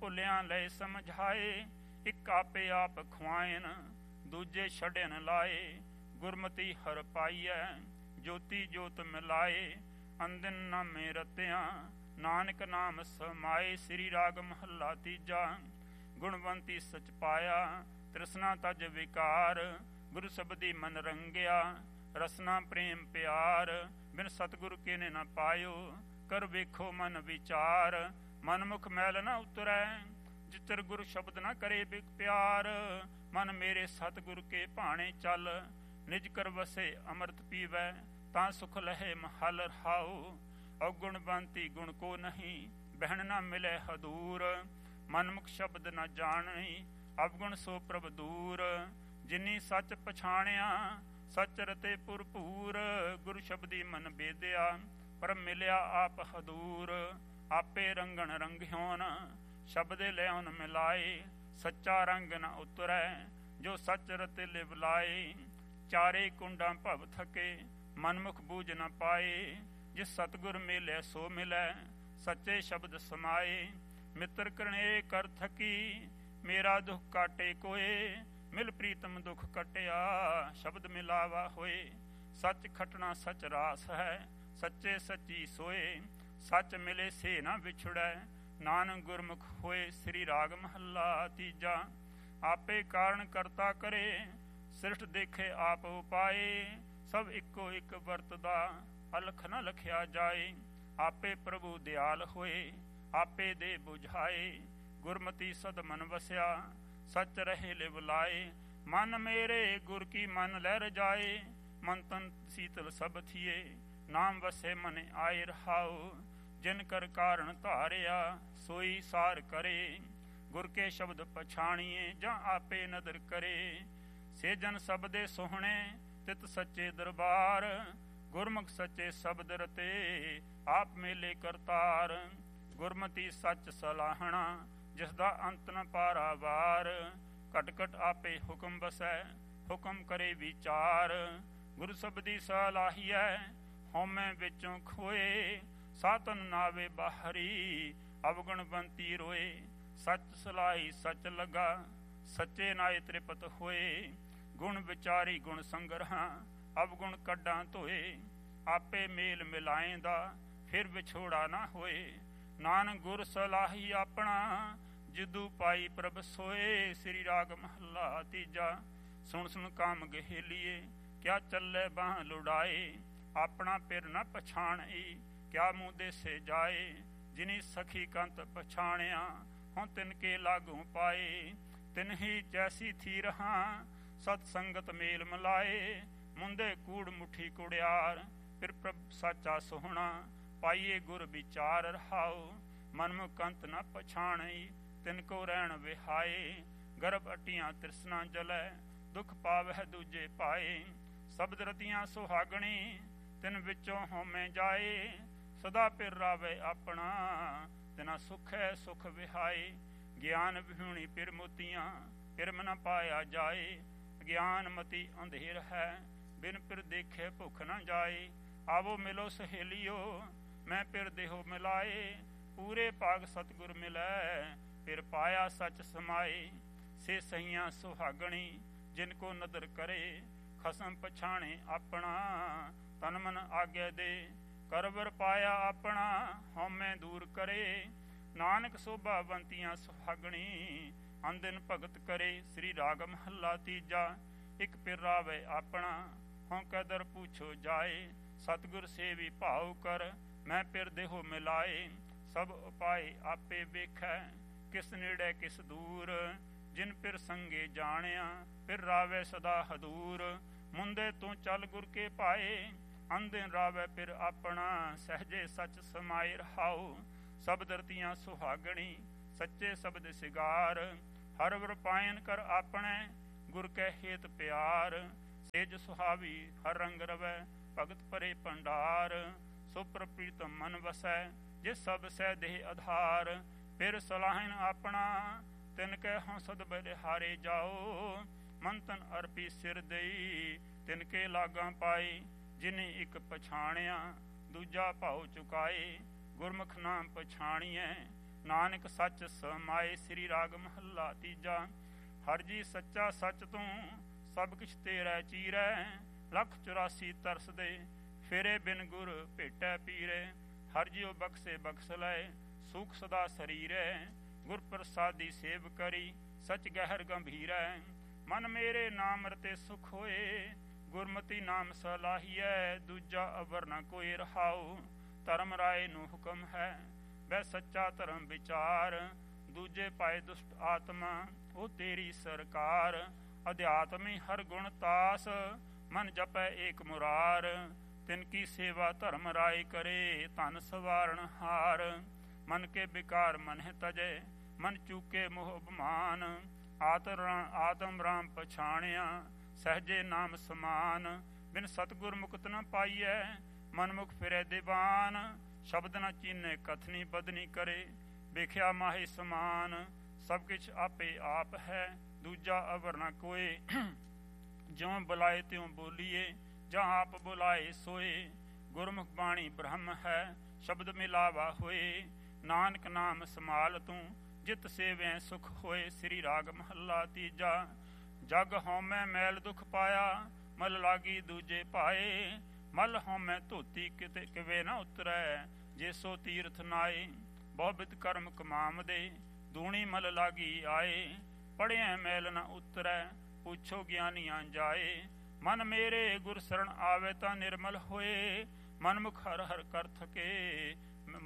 ਭੁੱਲਿਆਂ ਲਏ ਸਮਝਾਏ। ਇੱਕ ਆਪੇ ਆਪ ਖੁਆਇਨ ਦੂਜੇ ਛੱਡਣ ਲਾਏ। ਗੁਰਮਤੀ ਹਰ ਪਾਈਐ ਜੋਤੀ ਜੋਤ ਮਿਲਾਏ। ਅੰਦਿਨ ਨਾਮੇ ਰਤਿਆਂ ਨਾਨਕ ਨਾਮ ਸਮਾਏ। ਸ੍ਰੀ ਰਾਗ ਮਹੱਲਾ ਤੀਜਾ। ਗੁਣਵੰਤੀ ਸਚ ਪਾਇਆ ਤ੍ਰਿਸ਼ਨਾ ਤਜ ਵਿਕਾਰ। ਗੁਰੂ ਸ਼ਬਦੀ ਮਨ ਰੰਗਿਆ ਰਸਨਾ ਪ੍ਰੇਮ ਪਿਆਰ। ਬਿਨ ਸਤਿਗੁਰ ਕਿਨੇ ਨਾ ਪਾਇਓ ਕਰ ਵੇਖੋ ਮਨ ਵਿਚਾਰ। ਮਨਮੁਖ ਮੈਲ ਨਾ ਉਤਰੈ ਜਿਤਰ ਗੁਰੂ ਸ਼ਬਦ ਨਾ ਕਰੇ ਪਿਆਰ। ਮਨ ਮੇਰੇ ਸਤਿਗੁਰ ਕੇ ਭਾਣੇ ਚੱਲ ਨਿਜ ਕਰ ਵਸੇ ਅੰਮ੍ਰਿਤ ਪੀਵੈ ਤਾਂ ਸੁਖ ਲਹੇ ਮਹਲ ਰਹਾਉ। ਔਗੁਣ ਬੰਤੀ ਗੁਣ ਕੋ ਨਹੀਂ ਬਹਿਣ ਨਾ ਮਿਲੇ ਹਦੂਰ। ਮਨਮੁਖ ਸ਼ਬਦ ਨਾ ਜਾਣੀ ਅਵਗੁਣ ਸੋ ਪ੍ਰਭ ਦੂਰ। ਜਿਨੀ ਸੱਚ ਪਛਾਣਿਆ ਸੱਚ ਰਤੇ ਭਰਪੂਰ। ਗੁਰੂ ਸ਼ਬਦੀ ਮਨ ਬੇਦਿਆ ਪਰ ਮਿਲਿਆ ਆਪ ਹਦੂਰ। ਆਪੇ ਰੰਗਣ ਰੰਗਿਓਨ ਸ਼ਬਦੇ ਲਿਆਉਨ ਮਿਲਾਏ। ਸੱਚਾ ਰੰਗ ਨ ਉਤਰੈ ਜੋ ਸੱਚ ਰਤੇ ਲਿਵ ਲਾਏ। ਚਾਰੇ ਕੁੰਡਾਂ ਭਵ ਥਕੇ ਮਨਮੁਖ ਬੂਝ ਨ ਪਾਏ। ਜਿਸ ਸਤਿਗੁਰ ਮਿਲੇ ਸੋ ਮਿਲੈ ਸੱਚੇ ਸ਼ਬਦ ਸਮਾਏ। ਮਿੱਤਰ ਕਰਨੇ ਕਰ ਥਕੀ ਮੇਰਾ ਦੁੱਖ ਕਾਟੇ ਕੋਏ। ਮਿਲ ਪ੍ਰੀਤਮ ਦੁੱਖ ਕਟਿਆ ਸ਼ਬਦ ਮਿਲਾਵਾ ਹੋਏ। ਸੱਚ ਖਟਣਾ ਸੱਚ ਰਾਸ ਹੈ ਸੱਚੇ ਸੱਚੀ ਸੋਏ। ਸੱਚ ਮਿਲੇ ਸੇ ਨਾ ਵਿਛੜੈ ਨਾਨਕ ਗੁਰਮੁਖ ਹੋਏ। ਸ੍ਰੀ ਰਾਗ ਮਹੱਲਾ ਤੀਜਾ। ਆਪੇ ਕਾਰਨ ਕਰਤਾ ਕਰੇ ਸ੍ਰਿਸ਼ਟ ਦੇਖੇ ਆਪ ਉਪਾਏ। ਸਭ ਇੱਕੋ ਇੱਕ ਵਰਤਦਾ ਅਲਖ ਨ ਲਖਿਆ ਜਾਏ। ਆਪੇ ਪ੍ਰਭੂ ਦਿਆਲ ਹੋਏ ਆਪੇ ਦੇ ਬੁਝਾਏ। ਗੁਰਮਤੀ ਸਦ ਮਨ ਵਸਿਆ ਸੱਚ ਰਹੇ ਲਿਵ ਲਾਏ। ਮਨ ਮੇਰੇ ਗੁਰ ਕੀ ਮਨ ਲੈ ਰਜਾਏ। ਮਨ ਤਨ ਸੀਤਲ ਸਭ ਥੀਏ ਨਾਮ ਵਸੇ ਮਨ ਆਏ ਰਹਾਉ। ਜਿਨ ਕਰ ਕਾਰਨ ਧਾਰਿਆ ਸੋਈ ਸਾਰ ਕਰੇ। ਗੁਰ ਕੇ ਸ਼ਬਦ ਪਛਾਣੀਏ ਜਾਂ ਆਪੇ ਨਦਰ ਕਰੇ। ਸੇ ਜਨ ਸਬਦੇ ਸੋਹਣੇ ਤਿਤ ਸੱਚੇ ਦਰਬਾਰ। ਗੁਰਮੁਖ ਸੱਚੇ ਸ਼ਬਦ ਰਤੇ ਆਪ ਮੇਲੇ ਕਰਤਾਰ। ਗੁਰਮਤੀ ਸੱਚ ਸਲਾਹਣਾ ਜਿਸਦਾ ਅੰਤ ਨ ਪਾਰਾਵਾਰ। ਘਟ ਘਟ ਆਪੇ ਹੁਕਮ ਬਸੈ ਹੁਕਮ ਕਰੇ ਵਿਚਾਰ। ਗੁਰੂ ਸ਼ਬਦੀ ਸਲਾਹੀਐ ਹਉਮੈ ਵਿੱਚੋਂ ਖੋਏ। ਸਾਤਨ ਨਾਵੇ ਬਾਹਰੀ ਅਵਗੁਣ ਬੰਤੀ ਰੋਏ। ਸੱਚ ਸਲਾਹੀ ਸੱਚ ਲਗਾ ਸੱਚੇ ਨਾਏ ਤ੍ਰਿਪਤ ਹੋਏ। ਗੁਣ ਵਿਚਾਰੀ ਗੁਣ ਸੰਗਰਹਾਂ ਅਵਗੁਣ ਕੱਢਾਂ ਧੋਏ। ਆਪੇ ਮੇਲ ਮਿਲਾਏਂਦਾ ਫਿਰ ਵਿਛੋੜਾ ਨਾ ਹੋਏ। ਨਾਨਕ ਗੁਰ ਸਲਾਹੀ ਆਪਣਾ ਜਿਦੂ ਪਾਈ ਪ੍ਰਭ ਸੋਏ। ਸ੍ਰੀ ਰਾਗ ਮਹੱਲਾ ਤੀਜਾ। ਸੁਣ ਸੁਣ ਕਾਮ ਗਹੇਲੀਏ ਕਿਆ ਚੱਲੇ ਬਾਹ ਲੁੜਾਏ। ਆਪਣਾ ਪਿਰ ਨ ਪਛਾਣਈ ਕਿਆ ਮੂੰਹ ਦੇਸੇ ਜਾਏ। ਜਿਨੀ ਸਖੀ ਕੰਤ ਪਛਾਣਿਆ ਹੁਣ ਤਿਨਕੇ ਲਾਗੂ ਪਾਏ। ਤਿਨਹੀ ਜੈਸੀ ਥੀ ਰਹਾਂ ਸਤ ਸੰਗਤ ਮੇਲ ਮਿਲਾਏ। ਮੁੰਦੇ ਕੂੜ ਮੁੱਠੀ ਕੁੜਿਆਰ ਫਿਰ ਪ੍ਰਭ ਸਾਚਾ ਸੋਹਣਾ। ਪਾਈਏ ਗੁਰ ਵਿਚਾਰ ਰਹਾਉ ਮਨਮੁਖ ਕੰਤ ਨ ਪਛਾਣਈ ਤਿਨ ਕੋ ਰਹਿਣ ਵਿਹਾਏ। ਗਰਭ ਅਟੀਆਂ ਤ੍ਰਿਸ਼ਨਾ ਜਲੈ ਦੁੱਖ ਪਾਵਹਿ ਦੂਜੇ ਪਾਏ। ਸ਼ਬਦ ਰਤੀਆਂ ਸੁਹਾਗਣੀ ਤਿਨ ਵਿੱਚੋਂ ਹਉਮੈ ਜਾਏ। ਸਦਾ ਪਿਰ ਰਾਵੇ ਆਪਣਾ ਤਿਨਾ ਸੁਖੈ ਸੁਖ ਵਿਹਾਏ। ਗਿਆਨ ਵਿਹੂਣੀ ਪਿਰ ਮੋਤੀਆਂ ਪਿਰਮ ਨ ਪਾਇਆ ਜਾਏ। ਗਿਆਨ ਮਤੀ ਅੰਧੇਰ ਹੈ ਬਿਨ ਪਿਰ ਦੇਖੇ ਭੁੱਖ ਨ ਜਾਏ। ਆਵੋ ਮਿਲੋ ਸਹੇਲਿਓ ਮੈਂ ਪਿਰ ਦੇਹੋ ਮਿਲਾਏ। ਪੂਰੇ ਭਾਗ ਸਤਿਗੁਰ ਮਿਲੈ ਫਿਰ ਪਾਇਆ ਸੱਚ ਸਮਾਏ। ਸੇ ਸਹੀਆਂ ਸੁਹਾਗਣੀ ਜਿਨ ਕੋ ਨਦਰ ਕਰੇ। ਖਸਮ ਪਛਾਣੇ ਆਪਣਾ ਤਨ ਮਨ ਆਗੇ ਦੇ। ਕਰਵਰ ਪਾਇਆ ਆਪਣਾ ਹਉਮੈ ਦੂਰ ਕਰੇ। ਨਾਨਕ ਸੋਭਾਵੰਤੀਆਂ ਸੁਹਾਗਣੀ ਅੰਦਿਨ ਭਗਤ ਕਰੇ। ਸ੍ਰੀ ਰਾਗ ਮਹੱਲਾ ਤੀਜਾ। ਇੱਕ ਪਿਰ ਰਾਵੇ ਆਪਣਾ ਹਉ ਕਦਰ ਪੁੱਛੋ ਜਾਏ। ਸਤਿਗੁਰ ਸੇਵੀ ਭਾਉ ਕਰ ਮੈਂ ਪਿਰ ਦੇਹੋ ਮਿਲਾਏ। ਸਭ ਉਪਾਏ ਆਪੇ ਵੇਖੈ ਕਿਸ ਨੇੜੇ ਕਿਸ ਦੂਰ। ਜਿਨ ਪਿਰ ਸੰਗੇ ਜਾਣਿਆ ਪਿਰ ਰਾਵੇ ਸਦਾ ਹਦੂਰ। ਮੁੰਦੇ ਤੂੰ ਚੱਲ ਗੁਰ ਕੇ ਪਾਏ ਅੰਦਿਨ ਰਾਵੇ ਪਿਰ ਆਪਣਾ। ਸਹਜੇ ਸੱਚ ਸਮਾਏ ਰਹਾਉ ਸ਼ਬਦ ਰਤੀਆਂ ਸੁਹਾਗਣੀ ਸੱਚੇ ਸ਼ਬਦ ਸਿਗਾਰ। ਹਰ ਵਰ ਪਾਇਨ ਕਰ ਆਪਣੇ ਗੁਰ ਕੈ ਹੇਤ ਪਿਆਰ। ਸੇਜ ਸੁਹਾਵੀ ਹਰ ਰੰਗ ਰਵੈ ਭਗਤ ਪਰੇ ਭੰਡਾਰ। ਸੋ ਪ੍ਰਪ੍ਰੀਤਮ ਮਨ ਵਸੈ ਜੇ ਸਭ ਸਹਿ ਦੇਹ ਆਧਾਰ। ਫਿਰ ਸਲਾਹਨ ਆਪਣਾ ਤਿਨ ਕੈ ਹਉ ਸਦ ਬਲਿਹਾਰੇ ਜਾਓ। ਮਨ ਤਨ ਅਰਪੀ ਸਿਰ ਦਈ ਤਿਨ ਕੇ ਲਾਗਾਂ ਪਾਈ। ਜਿਨੇ ਇੱਕ ਪਛਾਣਿਆ ਦੂਜਾ ਭਾਉ ਚੁਕਾਏ। ਗੁਰਮੁਖ ਨਾਮ ਪਛਾਣੀਐ ਨਾਨਕ ਸੱਚ ਸਮਾਏ। ਸ੍ਰੀ ਰਾਗ ਮਹੱਲਾ ਤੀਜਾ। ਹਰ ਜੀ ਸੱਚਾ ਸੱਚ ਤੂੰ ਸਭ ਕਿਛ ਤੇਰਾ ਚੀਰੈ। 184 ਤਰਸ ਦੇ ਫੇਰੇ ਬਿਨ ਗੁਰ ਭੇਟੈ ਪੀਰੇ। ਹਰ ਜਿਉ ਬਖਸ਼ੇ ਬਖਸ਼ ਲੈ ਸੁਖ ਸਦਾ ਸਰੀਰੈ। ਗੁਰ ਪ੍ਰਸਾਦੀ ਸੇਵ ਕਰੀ ਸਚ ਗਹਿਰ ਗੰਭੀਰੈ। ਮਨ ਮੇਰੇ ਨਾਮ ਰਤੇ ਸੁਖ ਹੋਏ ਗੁਰਮਤੀ ਨਾਮ ਸਲਾਹੀਐ। ਦੂਜਾ ਅਵਰ ਨ ਕੋਈ ਰਹਾਉ ਧਰਮ ਰਾਏ ਨੂੰ ਹੁਕਮ ਹੈ। ਵੈ ਸੱਚਾ ਧਰਮ ਵਿਚਾਰ ਦੂਜੇ ਪਾਏ ਦੁਸ਼ਟ ਆਤਮਾ ਉਹ ਤੇਰੀ ਸਰਕਾਰ। ਅਧਿਆਤਮੀ ਹਰ ਗੁਣ ਤਾਸ ਮਨ ਜਪੈ ਏਕ ਮੁਰਾਰ। ਤਿਨ ਕੀ ਸੇਵਾ ਧਰਮ ਰਾਏ ਕਰੇ ਧਨ ਸਵਾਰਨ ਹਾਰ। ਮਨ ਕੇ ਵਿਕਾਰ ਮਨਹਿ ਤਜੈ ਮਨ ਚੂਕੇ ਮੋਹ ਅਭਿਮਾਨ। ਆਤਮ ਰਾਮ ਪਛਾਣਿਆ ਸਹਜੇ ਨਾਮ ਸਮਾਨ। ਬਿਨ ਸਤਿਗੁਰ ਮੁਕਤ ਨ ਪਾਈਐ ਮਨਮੁਖ ਫਿਰੈ ਦੀਵਾਨ। ਸ਼ਬਦ ਨ ਚੀਨੇ ਕਥਨੀ ਬਦਨੀ ਕਰੇ ਵੇਖਿਆ ਮਾਹੀ ਸਮਾਨ। ਸਭ ਕਿਛ ਆਪੇ ਆਪ ਹੈ ਦੂਜਾ ਅਵਰ ਨ ਕੋਏ। ਜਿਉ ਬੁਲਾਏ ਤਿਉ ਬੋਲੀਏ ਜਾਂ ਆਪ ਬੁਲਾਏ ਸੋਏ। ਗੁਰਮੁਖ ਬਾਣੀ ਬ੍ਰਹਮ ਹੈ ਸ਼ਬਦ ਮਿਲਾਵਾ ਹੋਏ। ਨਾਨਕ ਨਾਮ ਸੰਭਾਲ ਤੂੰ ਜਿਤ ਸੇਵੈ ਸੁਖ ਹੋਏ। ਸ੍ਰੀ ਰਾਗ ਮਹੱਲਾ ਤੀਜਾ। ਜਗ ਹਉਮੈ ਮੈਲ ਦੁਖ ਪਾਇਆ ਮਲ ਲਾਗੀ ਦੂਜੇ ਭਾਏ। ਮਲ ਹਉਮੈ ਧੋਤੀ ਕਿਤੇ ਕਿਵੇ ਨਾ ਉਤਰੈ ਜੇ ਸੋ ਤੀਰਥ ਨਾਏ। ਬਹੁ ਬਿਦ ਕਰਮ ਕਮਾਮਦੇ ਦੂਣੀ ਮਲ ਲਾਗੀ ਆਏ। ਪੜ੍ਹਿਆ ਮੈਲ ਨ ਉਤਰੈ ਪੁੱਛੋ ਗਿਆਨੀਆਂ ਜਾਏ। ਮਨ ਮੇਰੇ ਗੁਰ ਸਰਣ ਆਵੇ ਤਾਂ ਨਿਰਮਲ ਹੋਏ। ਮਨਮੁਖ ਹਰ ਹਰ ਕਰ ਥਕੇ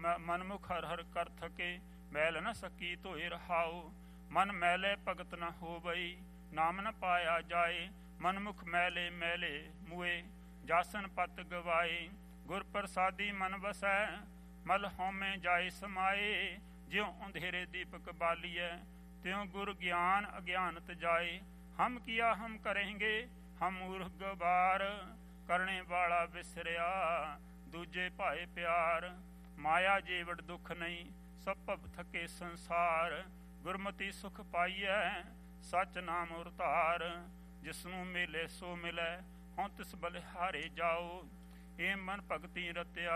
ਮਨਮੁਖ ਹਰ ਹਰ ਕਰ ਥਕੇ ਮੈਲ ਨ ਸਕੀ ਧੋਏ ਰਹਾਉ। ਮਨ ਮੈਲੇ ਭਗਤ ਨ ਹੋਵਈ ਨਾਮ ਨ ਪਾਇਆ ਜਾਏ। ਮਨਮੁਖ ਮੈਲੇ ਮੈਲੇ ਮੁਏ ਜਾਸਨ ਪਤ ਗਵਾਏ। ਗੁਰ ਪ੍ਰਸਾਦੀ ਮਨ ਵਸੈ ਮਲ ਹਉਮੈ ਜਾਏ ਸਮਾਏ। ਜਿਉ ਅੰਧੇਰੇ ਦੀਪਕ ਬਾਲੀਐ ਤਿਉ ਗੁਰ ਗਿਆਨ ਅਗਿਆਨਤ ਜਾਏ। ਹਮ ਕੀਆ ਹਮ ਕਰੇਂਗੇ ਹਮ ਮੂਰਖ ਗਵਾਰ। ਕਰਨੇ ਵਾਲਾ ਵਿਸਰਿਆ ਦੂਜੇ ਭਾਏ ਪਿਆਰ। ਮਾਇਆ ਜੀਵੜ ਦੁੱਖ ਨਹੀਂ ਸਭ ਭਵ ਥਕੇ ਸੰਸਾਰ। ਗੁਰਮਤੀ ਸੁਖ ਪਾਈਐ ਸਚ ਨਾਮ ਉਰਤਾਰ। ਜਿਸਨੂੰ ਮਿਲੇ ਸੋ ਮਿਲੈ ਹਉ ਤਿਸ ਬਲਿਹਾਰੇ ਜਾਓ। ਏ ਮਨ ਭਗਤੀ ਰਤਿਆ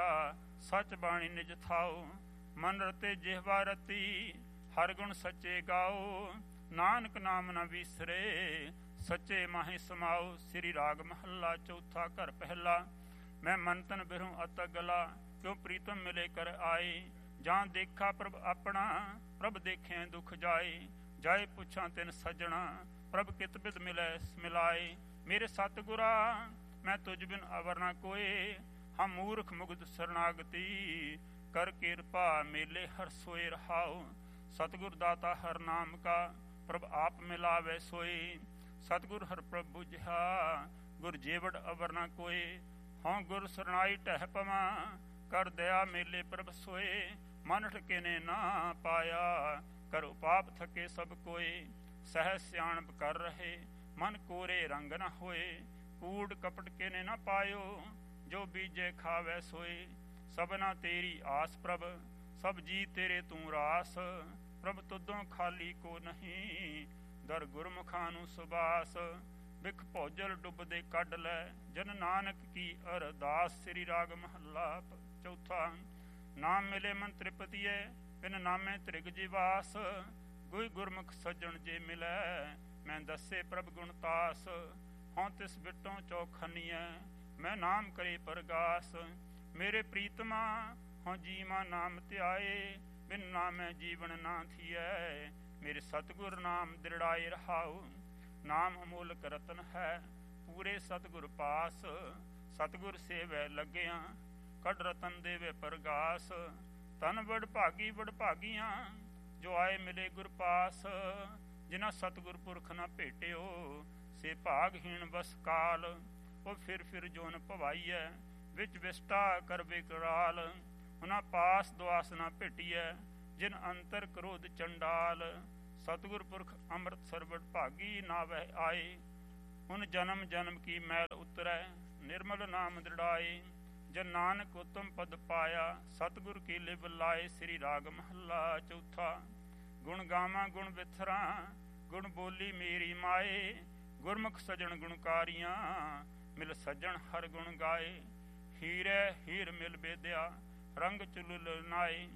ਸਚ ਬਾਣੀ ਨਿਜ ਥਾਓ। ਮਨ ਰਤੇ ਜਿਹਵਾ ਰਤੀ ਹਰ ਗੁਣ ਸੱਚੇ ਗਾਓ। ਨਾਨਕ ਨਾਮ ਨ ਵਿਸਰੇ ਸੱਚੇ ਮਾਹੀ ਸਮਾਓ। ਸ੍ਰੀ ਰਾਗ ਮਹੱਲਾ ਚੌਥਾ। ਘਰ ਪਹਿਲਾ। ਮੈਂ ਮਨ ਤਨ ਬਿਰਹੁ ਅਤਗਲਾ ਕਿਉ ਪ੍ਰੀਤਮ ਮਿਲੇ ਕਰ ਆਏ। ਜਾਂ ਦੇਖਾ ਪ੍ਰਭ ਆਪਣਾ ਪ੍ਰਭ ਦੇਖਿਆ ਦੁਖ ਜਾਏ। ਜਾਏ ਪੁੱਛਾਂ ਤਿਨ ਸੱਜਣਾ ਪ੍ਰਭ ਕਿਤ ਬਿਦ ਮਿਲੈ ਮਿਲਾਏ। ਮੇਰੇ ਸਤਿਗੁਰਾ ਮੈਂ ਤੁਝ ਬਿਨ ਅਵਰ ਨ ਕੋਏ। ਹਮ ਮੂਰਖ ਮੁਗਧ ਸਰਨਾਗਤੀ ਕਰ ਕਿਰਪਾ ਮੇਲੇ ਹਰ ਸੋਏ ਰਹਾਉ। ਸਤਿਗੁਰ ਦਾਤਾ ਹਰ ਨਾਮ ਕਾ ਪ੍ਰਭ ਆਪ ਮਿਲਾਵੇ ਸੋਈ। ਸਤਿਗੁਰ ਹਰ ਪ੍ਰਭ ਬੁਝਿਆ ਗੁਰ ਜੀਵੜ ਅਵਰ ਨ ਕੋਏ। ਹਉ ਗੁਰ ਸਰਨਾਈ ਟਹਿ ਪਵਾਂ ਕਰ ਦਇਆ ਮੇਲੇ ਪ੍ਰਭ ਸੋਏ। ਮਨ ਠਕੇ ਨੇ ਨਾ ਪਾਇਆ ਕਰ ਉਪਾਪ ਥਕੇ ਸਭ ਕੋਏ। ਸਹਿ ਸਿਆਣਪ ਕਰ ਰਹੇ ਮਨ ਕੋਰੇ ਰੰਗ ਨ ਹੋਏ। ਕੂੜ ਕਪਟ ਕੇ ਨੇ ਨਾ ਪਾਇਓ ਜੋ ਬੀਜੇ ਖਾਵੈ ਸੋਏ। ਸਭਨਾ ਤੇਰੀ ਆਸ ਪ੍ਰਭ ਸਭ ਜੀ ਤੇਰੇ ਤੂੰ ਰਾਸ। ਪ੍ਰਭ ਤੁਦੋਂ ਖਾਲੀ ਕੋ ਨਹੀਂ ਦਰ ਗੁਰਮੁਖਾਂ ਨੂੰ ਸੁਬਾਸ। ਬਿਖ ਭੋਜਲ ਡੁੱਬਦੇ ਕੱਢ ਲੈ ਜਨ ਨਾਨਕ ਕੀ ਅਰਦਾਸ। ਸ੍ਰੀ ਰਾਗ ਮਹੱਲਾ ਚੌਥਾ। ਨਾਮ ਮਿਲੇ ਮਨ ਤ੍ਰਿਪਤੀਏ ਬਿਨ ਨਾਮੇ ਤ੍ਰਿਗ ਜਿਵਾਸ। ਗੁਈ ਗੁਰਮੁਖ ਸੱਜਣ ਜੇ ਮਿਲੈ ਮੈਂ ਦੱਸੇ ਪ੍ਰਭ ਗੁਣ ਤਾਸ। ਹਉ ਤਿਸ ਬਿਟੋਂ ਚੌਖਨੀਐ ਮੈਂ ਨਾਮ ਕਰੇ ਪਰਗਾਸ। ਮੇਰੇ ਪ੍ਰੀਤਮਾ ਹਉ ਜੀਵਾ ਨਾਮ ਧਿਆਏ ਬਿਨ ਨਾਮੈ ਜੀਵਨ ਨਾ ਥੀਐ। ਮੇਰੇ ਸਤਿਗੁਰ ਨਾਮ ਦ੍ਰਿੜਾਏ ਰਹਾਉ। ਨਾਮ ਅਮੋਲਕ ਰਤਨ ਹੈ ਪੂਰੇ ਸਤਿਗੁਰ ਪਾਸ। ਸਤਿਗੁਰ ਸੇਵੈ ਲੱਗਿਆ ਕੱਢ ਰਤਨ ਦੇਵੇ ਪਰਗਾਸ। ਤਨ ਵਡ ਭਾਗੀ ਵਡ ਭਾਗੀਆਂ ਜੋ ਆਏ ਮਿਲੇ ਗੁਰ ਪਾਸ। ਜਿਨ੍ਹਾਂ ਸਤਿਗੁਰ ਪੁਰਖ ਨਾ ਭੇਟਿਓ ਸੇ ਭਾਗਹੀਣ ਬਸ ਕਾਲ। ਉਹ ਫਿਰ ਜੋਨ ਭਵਾਈਐ ਵਿੱਚ ਵਿਸਟਾ ਕਰ ਵਿਕਰਾਲ। ਉਹਨਾਂ ਪਾਸ ਦੁਆਸ ਨਾ ਭੇਟੀਐ ਜਿਨ ਅੰਤਰ ਕ੍ਰੋਧ ਚੰਡਾਲ। ਸਤਿਗੁਰ ਪੁਰਖ ਅੰਮ੍ਰਿਤ ਸਰਵੜ ਭਾਗੀ ਨਾਵਹਿ ਆਏ। ਹੁਣ ਜਨਮ ਜਨਮ ਕੀ ਮੈਲ ਉਤਰੈ ਨਿਰਮਲ ਨਾਮ ਦ੍ਰਿੜਾਏ। ਜਨ ਨਾਨਕ ਉਤਮ ਪਦ ਪਾਇਆ ਸਤਿਗੁਰ ਕੀ ਲਿਵ ਲਾਏ। ਸ੍ਰੀ ਰਾਗ ਮਹੱਲਾ ਚੌਥਾ। ਗੁਣ ਗਾਵਾਂ ਗੁਣ ਵਿਥਰਾਂ ਗੁਣ ਬੋਲੀ ਮੇਰੀ ਮਾਏ। ਗੁਰਮੁਖ ਸਜਣ ਗੁਣਕਾਰੀਆਂ ਮਿਲ ਸੱਜਣ ਹਰ ਗੁਣ ਗਾਏ। ਹੀਰੇ ਹੀਰ ਮਿਲ ਬੇਦਿਆ ਰੰਗ ਚੁਲੁਲ ਨਾਏ।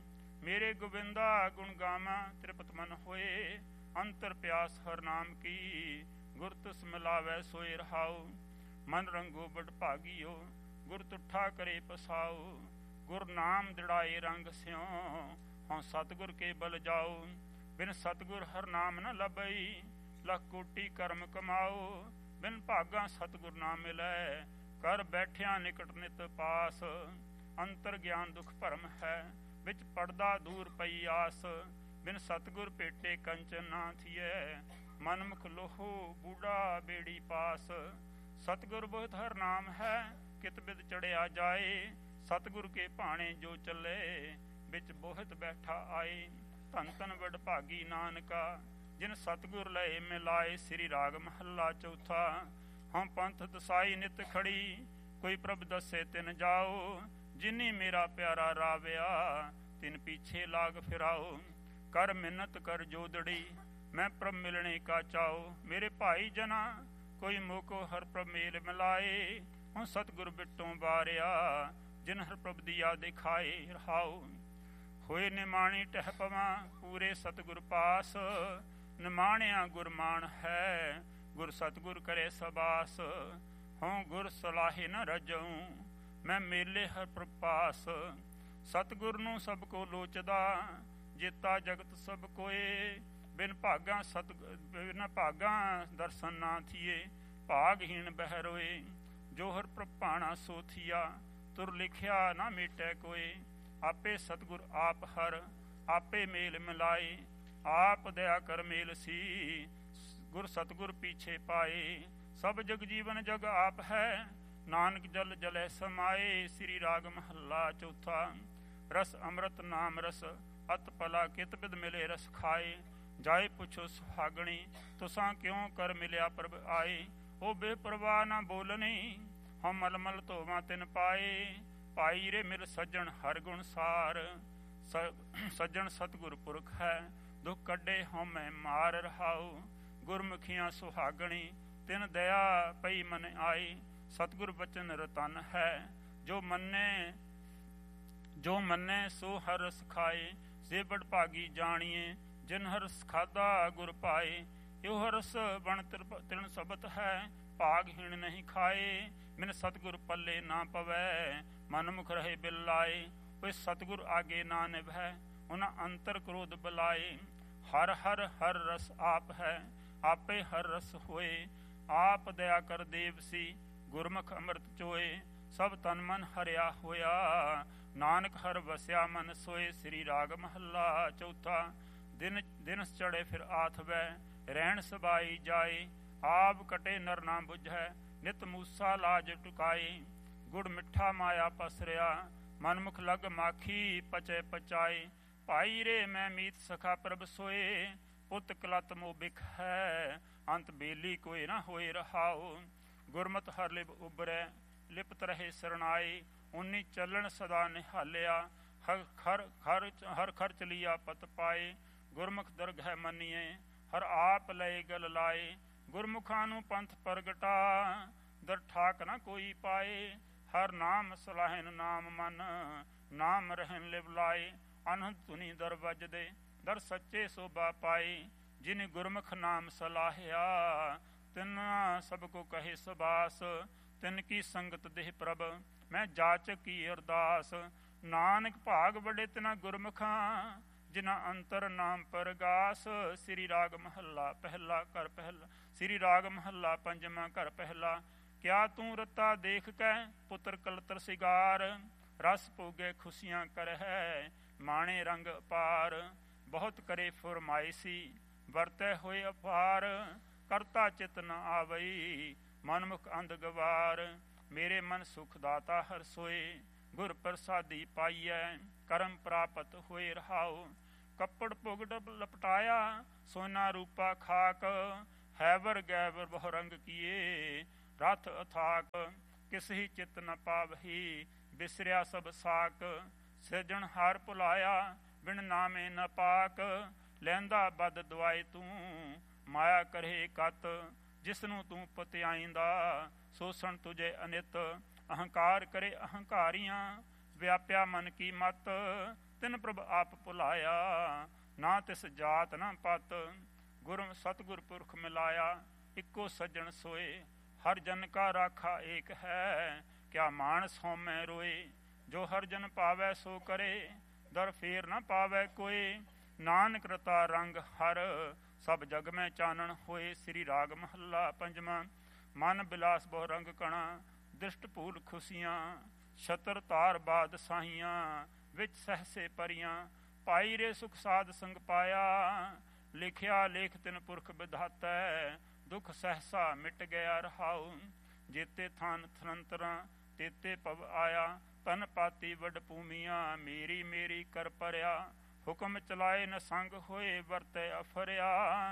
ਮੇਰੇ ਗੋਬਿੰਦਾ ਗੁਣ ਗਾਵਾਂ ਤ੍ਰਿਪਤ ਮਨ ਹੋਏ। ਅੰਤਰ ਪਿਆਸ ਹਰ ਨਾਮ ਕੀ ਗੁਰ ਤਿਸ ਮਿਲਾਵੈ ਸੋਏ ਰਹਾਉ। ਮਨ ਰੰਗੋ ਬੜ ਭਾਗੀਓ ਗੁਰ ਤੁਠਾ ਕਰੇ ਪਸਾਉ। ਗੁਰ ਨਾਮ ਦ੍ਰਿੜਾਏ ਰੰਗ ਸਿਉ ਹਉ ਸਤਿਗੁਰ ਕੇ ਬਲ ਜਾਉ। ਬਿਨ ਸਤਿਗੁਰ ਹਰ ਨਾਮ ਨ ਲੱਭਈ ਲੱਖ ਕੋਟੀ ਕਰਮ ਕਮਾਓ। ਬਿਨ ਭਾਗਾਂ ਸਤਿਗੁਰ ਨਾ ਮਿਲੈ ਕਰ ਬੈਠਿਆ ਨਿਕਟ ਨਿਤ ਪਾਸ। ਅੰਤਰ ਗਿਆਨ ਦੁਖ ਭਰਮ ਹੈ ਵਿੱਚ ਪੜਦਾ ਦੂਰ ਪਈ ਆਸ। ਬਿਨ ਸਤਿਗੁਰ ਭੇਟੇ ਕੰਚਨ ਨਾ ਥੀਐ ਮਨਮੁਖ ਲੋਹੋ ਬੂੜਾ ਬੇੜੀ ਪਾਸ। ਸਤਿਗੁਰ ਬਹੁਤ ਹਰ ਨਾਮ ਹੈ ਕਿਤ ਬਿਦ ਚੜਿਆ ਜਾਏ। ਸਤਿਗੁਰ ਕੇ ਭਾਣੇ ਜੋ ਚੱਲੇ ਵਿੱਚ ਬੋਹਿਤ ਬੈਠਾ ਆਏ। ਧਨ ਧਨ ਵਡ ਭਾਗੀ ਨਾਨਕਾ ਜਿਨ ਸਤਿਗੁਰ ਲਏ ਮਿਲਾਏ। ਸ੍ਰੀ ਰਾਗ ਮਹੱਲਾ ਚੌਥਾ। ਹਮ ਪੰਥ ਦਸਾਈ ਨਿਤ ਖੜੀ ਕੋਈ ਪ੍ਰਭ ਦੱਸੇ ਤਿਨ ਜਾਓ। ਜਿਨੀ ਮੇਰਾ ਪਿਆਰਾ ਰਾਵਿਆ ਤਿਨ ਪੀਛੇ ਲਾਗ ਫਿਰਾਓ। ਕਰ ਮਿੰਨਤ ਕਰ ਜੋਦੜੀ ਮੈਂ ਪ੍ਰਭ ਮਿਲਣੇ ਕਾ ਚਾਓ। ਮੇਰੇ ਭਾਈ ਜਨਾ ਕੋਈ ਮੋਕੋ ਹਰ ਪ੍ਰਭ ਮੇਲ ਮਿਲਾਏ। ਹੁਣ ਸਤਿਗੁਰ ਬਿਟੋਂ ਬਾਰਿਆ ਜਿਨ ਹਰ ਪ੍ਰਭ ਦੀਆ ਦਿਖਾਏ ਰਹਾਓ। ਹੋਏ ਨਿਮਾਣੀ ਟਹਿ ਪਵਾਂ ਪੂਰੇ ਸਤਿਗੁਰ ਪਾਸ। ਨਿਮਾਣਿਆ ਗੁਰਮਾਨ ਹੈ ਗੁਰ ਸਤਿਗੁਰ ਕਰੇ ਸਬਾਸ। ਹਉ ਗੁਰ ਸਲਾਹੇ ਨ ਰਜਉ ਮੈਂ ਮੇਲੇ ਹਰ ਪ੍ਰਪਾਸ। ਸਤਿਗੁਰ ਨੂੰ ਸਭ ਕੋ ਲੋਚਦਾ ਜੇਤਾ ਜਗਤ ਸਭ ਕੋਏ। ਬਿਨ ਭਾਗਾਂ ਦਰਸ਼ਨ ਨਾ ਥੀਏ ਭਾਗਹੀਣ ਬਹਿ ਰੋਏ। ਜੋ ਹਰ ਪ੍ਰਭਾਣਾ ਸੋ ਥੀਆ ਤੁਰ ਲਿਖਿਆ ਨਾ ਮੇਟੈ ਕੋਏ। ਆਪੇ ਸਤਿਗੁਰ ਆਪ ਹਰ ਆਪੇ ਮੇਲ ਮਿਲਾਏ। ਆਪ ਦਇਆ ਕਰ ਮੇਲ ਸੀ ਗੁਰ ਸਤਿਗੁਰ ਪੀਛੇ ਪਾਏ। ਸਭ ਜਗ ਜੀਵਨ ਜਗ ਆਪ ਹੈ ਨਾਨਕ ਜਲ ਜਲੈ ਸਮਾਏ। ਸ੍ਰੀ ਰਾਗ ਮਹੱਲਾ ਚੌਥਾ। ਰਸ ਅੰਮ੍ਰਿਤ ਨਾਮ ਰਸ ਅਤ ਭਲਾ ਕਿਤ ਬਿਦ ਮਿਲੇ ਰਸ ਖਾਏ। ਜਾਏ ਪੁੱਛੋ ਸੁਹਾਗਣੀ ਤੁਸਾਂ ਕਿਉਂ ਕਰ ਮਿਲਿਆ ਪ੍ਰਭ ਆਏ। ਉਹ ਬੇਪਰਵਾਹ ਨਾ ਬੋਲਣੀ ਹਮ ਮਲਮਲ ਧੋਵਾਂ ਤਿਨ ਪਾਏ। ਭਾਈ ਰੇ ਮਿਲ ਸੱਜਣ ਹਰ ਗੁਣ ਸਾਰ ਸੱਜਣ ਸਤਿਗੁਰ ਪੁਰਖ ਹੈ। ਦੁੱਖ ਕੱਢੇ ਹਉਮੈ ਮਾਰ ਰਹਾਉ। ਗੁਰਮੁਖੀਆਂ ਸੁਹਾਗਣੀ ਤਿਨ ਦਇਆ ਪਈ ਮਨ ਆਈ। ਸਤਿਗੁਰ ਬਚਨ ਰਤਨ ਹੈ ਜੋ ਮੰਨੇ ਸੋ ਹਰ ਰਸ ਖਾਏ। ਸੇ ਬੜ ਭਾਗੀ ਜਾਣੀਏ ਜਿਨ ਹਰ ਰਸ ਖਾਧਾ ਗੁਰ ਪਾਏ। ਇਹੋ ਹਰਸ ਬਣ ਤ੍ਰਿਣ ਸਬਤ ਹੈ ਭਾਗਹੀਣ ਨਹੀਂ ਖਾਏ। ਬਿਨ ਸਤਿਗੁਰ ਪੱਲੇ ਨਾ ਪਵੈ ਮਨਮੁਖ ਰਹੇ ਬਿਲ ਲਾਏ। ਕੋਈ ਸਤਿਗੁਰ ਆਗੇ ਨਾ ਨਿਭੈ ਉਹਨਾਂ ਅੰਤਰ ਕ੍ਰੋਧ ਬਲਾਏ। ਹਰ ਹਰ ਹਰ ਰਸ ਆਪ ਹੈ ਆਪੇ ਹਰ ਰਸ ਹੋਏ। ਆਪ ਦਇਆ ਕਰ ਦੇਵ ਸੀ ਗੁਰਮੁਖ ਅੰਮ੍ਰਿਤ ਚੋਏ। ਸਭ ਤਨ ਮਨ ਹਰਿਆ ਹੋਇਆ ਨਾਨਕ ਹਰ ਵਸਿਆ ਮਨ ਸੋਏ। ਸ੍ਰੀ ਰਾਗ ਮਹੱਲਾ ਚੌਥਾ। ਦਿਨ ਚੜੇ ਫਿਰ ਆਥਵੈ ਰਹਿਣ ਸਬਾਈ ਜਾਏ। ਆਪ ਕਟੇ ਨਰ ਨਾ ਬੁਝੈ ਨਿਤ ਮੂਸਾ ਲਾਜ ਟੁਕਾਏ। ਗੁੜ ਮਿੱਠਾ ਮਾਇਆ ਪਸਰਿਆ ਮਨਮੁਖ ਲਗ ਮਾਖੀ ਪਚੈ ਪਚਾਏ। ਭਾਈ ਰੇ ਮੈਂ ਮੀਤ ਸਖਾ ਪ੍ਰਭ ਸੋਏ। ਪੁੱਤ ਕਲਤ ਮੋ ਬਿਖ ਹੈ ਅੰਤ ਬੇਲੀ ਕੋਏ ਨਾ ਹੋਏ ਰਹਾਉ। ਗੁਰਮਤਿ ਹਰ ਲਿਵ ਉਬਰੈ ਲਿਪਤ ਰਹੇ ਸਰਣਾਏ। ਉਨੀ ਚੱਲਣ ਸਦਾ ਨਿਹਾਲਿਆ ਹਰ ਖਰਚ ਲਿਆ ਪਤ ਪਾਏ। ਗੁਰਮੁਖ ਦਰਗਹਿ ਮੰਨੀਏ ਹਰ ਆਪ ਲਏ ਗਲ ਲਾਏ। ਗੁਰਮੁਖਾਂ ਨੂੰ ਪੰਥ ਪ੍ਰਗਟਾ ਦਰ ਠਾਕ ਨਾ ਕੋਈ ਪਾਏ। ਹਰ ਨਾਮ ਸਲਾਹਨ ਨਾਮ ਮਨ ਨਾਮ ਰਹਿਨ ਲਿਵ ਲਾਏ। ਅਨਹਦ ਧੁਨੀ ਦਰ ਵੱਜਦੇ ਦਰ ਸੱਚੇ ਸੋਭਾ ਪਾਏ। ਜਿਨ ਗੁਰਮੁਖ ਨਾਮ ਸਲਾਹਿਆ ਤਿਨ ਸਭ ਕੋ ਕਹੇ ਸਬਾਸ। ਤਿਨ ਕੀ ਸੰਗਤ ਦੇਹ ਪ੍ਰਭ ਮੈਂ ਜਾਚਕ ਕੀ ਅਰਦਾਸ। ਨਾਨਕ ਭਾਗ ਵਡੇ ਤਿਨਾ ਗੁਰਮੁਖਾਂ ਜਿਨਾ ਅੰਤਰ ਨਾਮ ਪਰਗਾਸ। ਸ੍ਰੀ ਰਾਗ ਮਹੱਲਾ ਪਹਿਲਾ ਘਰ ਪਹਿਲਾ। ਸ੍ਰੀ ਰਾਗ ਮਹੱਲਾ ਪੰਜਵਾਂ ਘਰ ਪਹਿਲਾ। ਕਿਆ ਤੂੰ ਰਤਾ ਦੇਖ ਕੈ ਪੁੱਤਰ ਕਲਤਰ ਸਿਗਾਰ। ਰਸ ਭੋਗੇ ਖੁਸ਼ੀਆਂ ਕਰਹਿ ਮਾਣੇ ਰੰਗ ਅਪਾਰ। ਬਹੁਤ ਕਰੇ ਫੁਰਮਾਇਸੀ ਵਰਤੈ ਹੋਏ ਅਪਾਰ। ਕਰਤਾ ਚਿਤ ਨ ਆਵਈ ਮਨਮੁਖ ਅੰਧ ਗਵਾਰ। ਮੇਰੇ ਮਨ ਸੁਖ ਦਾਤਾ ਹਰ ਸੋਏ ਗੁਰ ਪ੍ਰਸਾਦੀ ਪਾਈਐ। ਕਰਮ ਪ੍ਰਾਪਤ ਹੋਏ ਰਹਾਉ। ਕੱਪੜ ਪੁਗੜ ਲਪਟਾਇਆ ਸੋਨਾ ਰੂਪਾ ਖਾਕ। ਹੈਵਰ ਗੈਵਰ ਬਹੁ ਰੰਗ ਕੀਏ ਰਥ ਅਥਾਕ। ਕਿਸ ਹੀ ਚਿਤ ਨ ਪਾਵਹੀ ਬਿਸਰਿਆ ਸਭ ਸਾਕ। ਸਿਰਜਣ ਹਾਰ ਭੁਲਾਇਆ ਬਿਨ ਨਾਮੇ ਨ ਪਾਕ। ਲੈਂਦਾ ਬਦ ਦਵਾਈ ਤੂੰ ਮਾਇਆ ਕਰੇ ਕਤ। ਜਿਸਨੂੰ ਤੂੰ ਪਤਿਆਈਂਦਾ ਸੋਸਣ ਤੁਝੇ ਅਨਿਤ। ਅਹੰਕਾਰ ਕਰੇ ਅਹੰਕਾਰੀਆਂ ਵਿਆਪਿਆ ਮਨ ਕੀ ਮਤ। ਤਿਨ ਪ੍ਰਭ ਆਪ ਭੁਲਾਇਆ। ਨਾ ਤਿਸ ਜਾਤ ਨਾ ਪਤ, ਗੁਰ ਸਤਿਗੁਰ ਪੁਰਖ ਮਿਲਾਇਆ। ਇੱਕੋ ਸੱਜਣ ਸੋਏ, ਹਰ ਜਨ ਕਾ ਰਾਖਾ ਏਕ ਹੈ। ਕਿਆ ਮਾਨਸ ਹਉਮੈ ਰੋਏ, ਜੋ ਹਰ ਜਨ ਪਾਵੈ ਸੋ ਕਰੇ। ਦਰ ਫੇਰ ਨਾ ਪਾਵੈ ਕੋਏ, ਨਾਨਕ ਰਤਾ ਰੰਗ ਹਰ। ਸਭ ਜਗ ਮੈਂ ਚਾਨਣ ਹੋਏ। ਸ੍ਰੀ ਰਾਗ ਮਹੱਲਾ ਪੰਜਵਾਂ। ਮਨ ਬਿਲਾਸ ਬਹੁ ਰੰਗ ਕਣਾ, ਦ੍ਰਿਸ਼ਟ ਭੂਲ ਖੁਸ਼ੀਆਂ। ਛਤਰ ਧਾਰ ਬਾਦ ਸਾਹੀਆਂ, ਵਿੱਚ ਸਹਸੇ ਪਰੀਆਂ। ਪਾਈ ਰੇ ਸੁਖ ਸਾਧ ਸੰਗ ਪਾਇਆ, ਲਿਖਿਆ ਲੇਖ ਤਿਨ ਪੁਰਖ ਵਿਧਾਤੈ। ਦੁਖ ਸਹਸਾ ਮਿਟ ਗਿਆ ਰਹਾਉ, ਜੇਤੇ ਥਾਨ ਥਨੰਤਰਾਂ ਤੇਤੇ ਪਵ ਆਇਆ। ਤਨ ਪਾਤੀ ਵੱਡ ਭੂਮੀਆਂ, ਮੇਰੀ ਮੇਰੀ ਕਰ ਪਰਿਆ। ਹੁਕਮ ਚਲਾਏ ਨ ਸੰਗ ਹੋਏ, ਵਰਤੈ ਅਫਰਿਆ।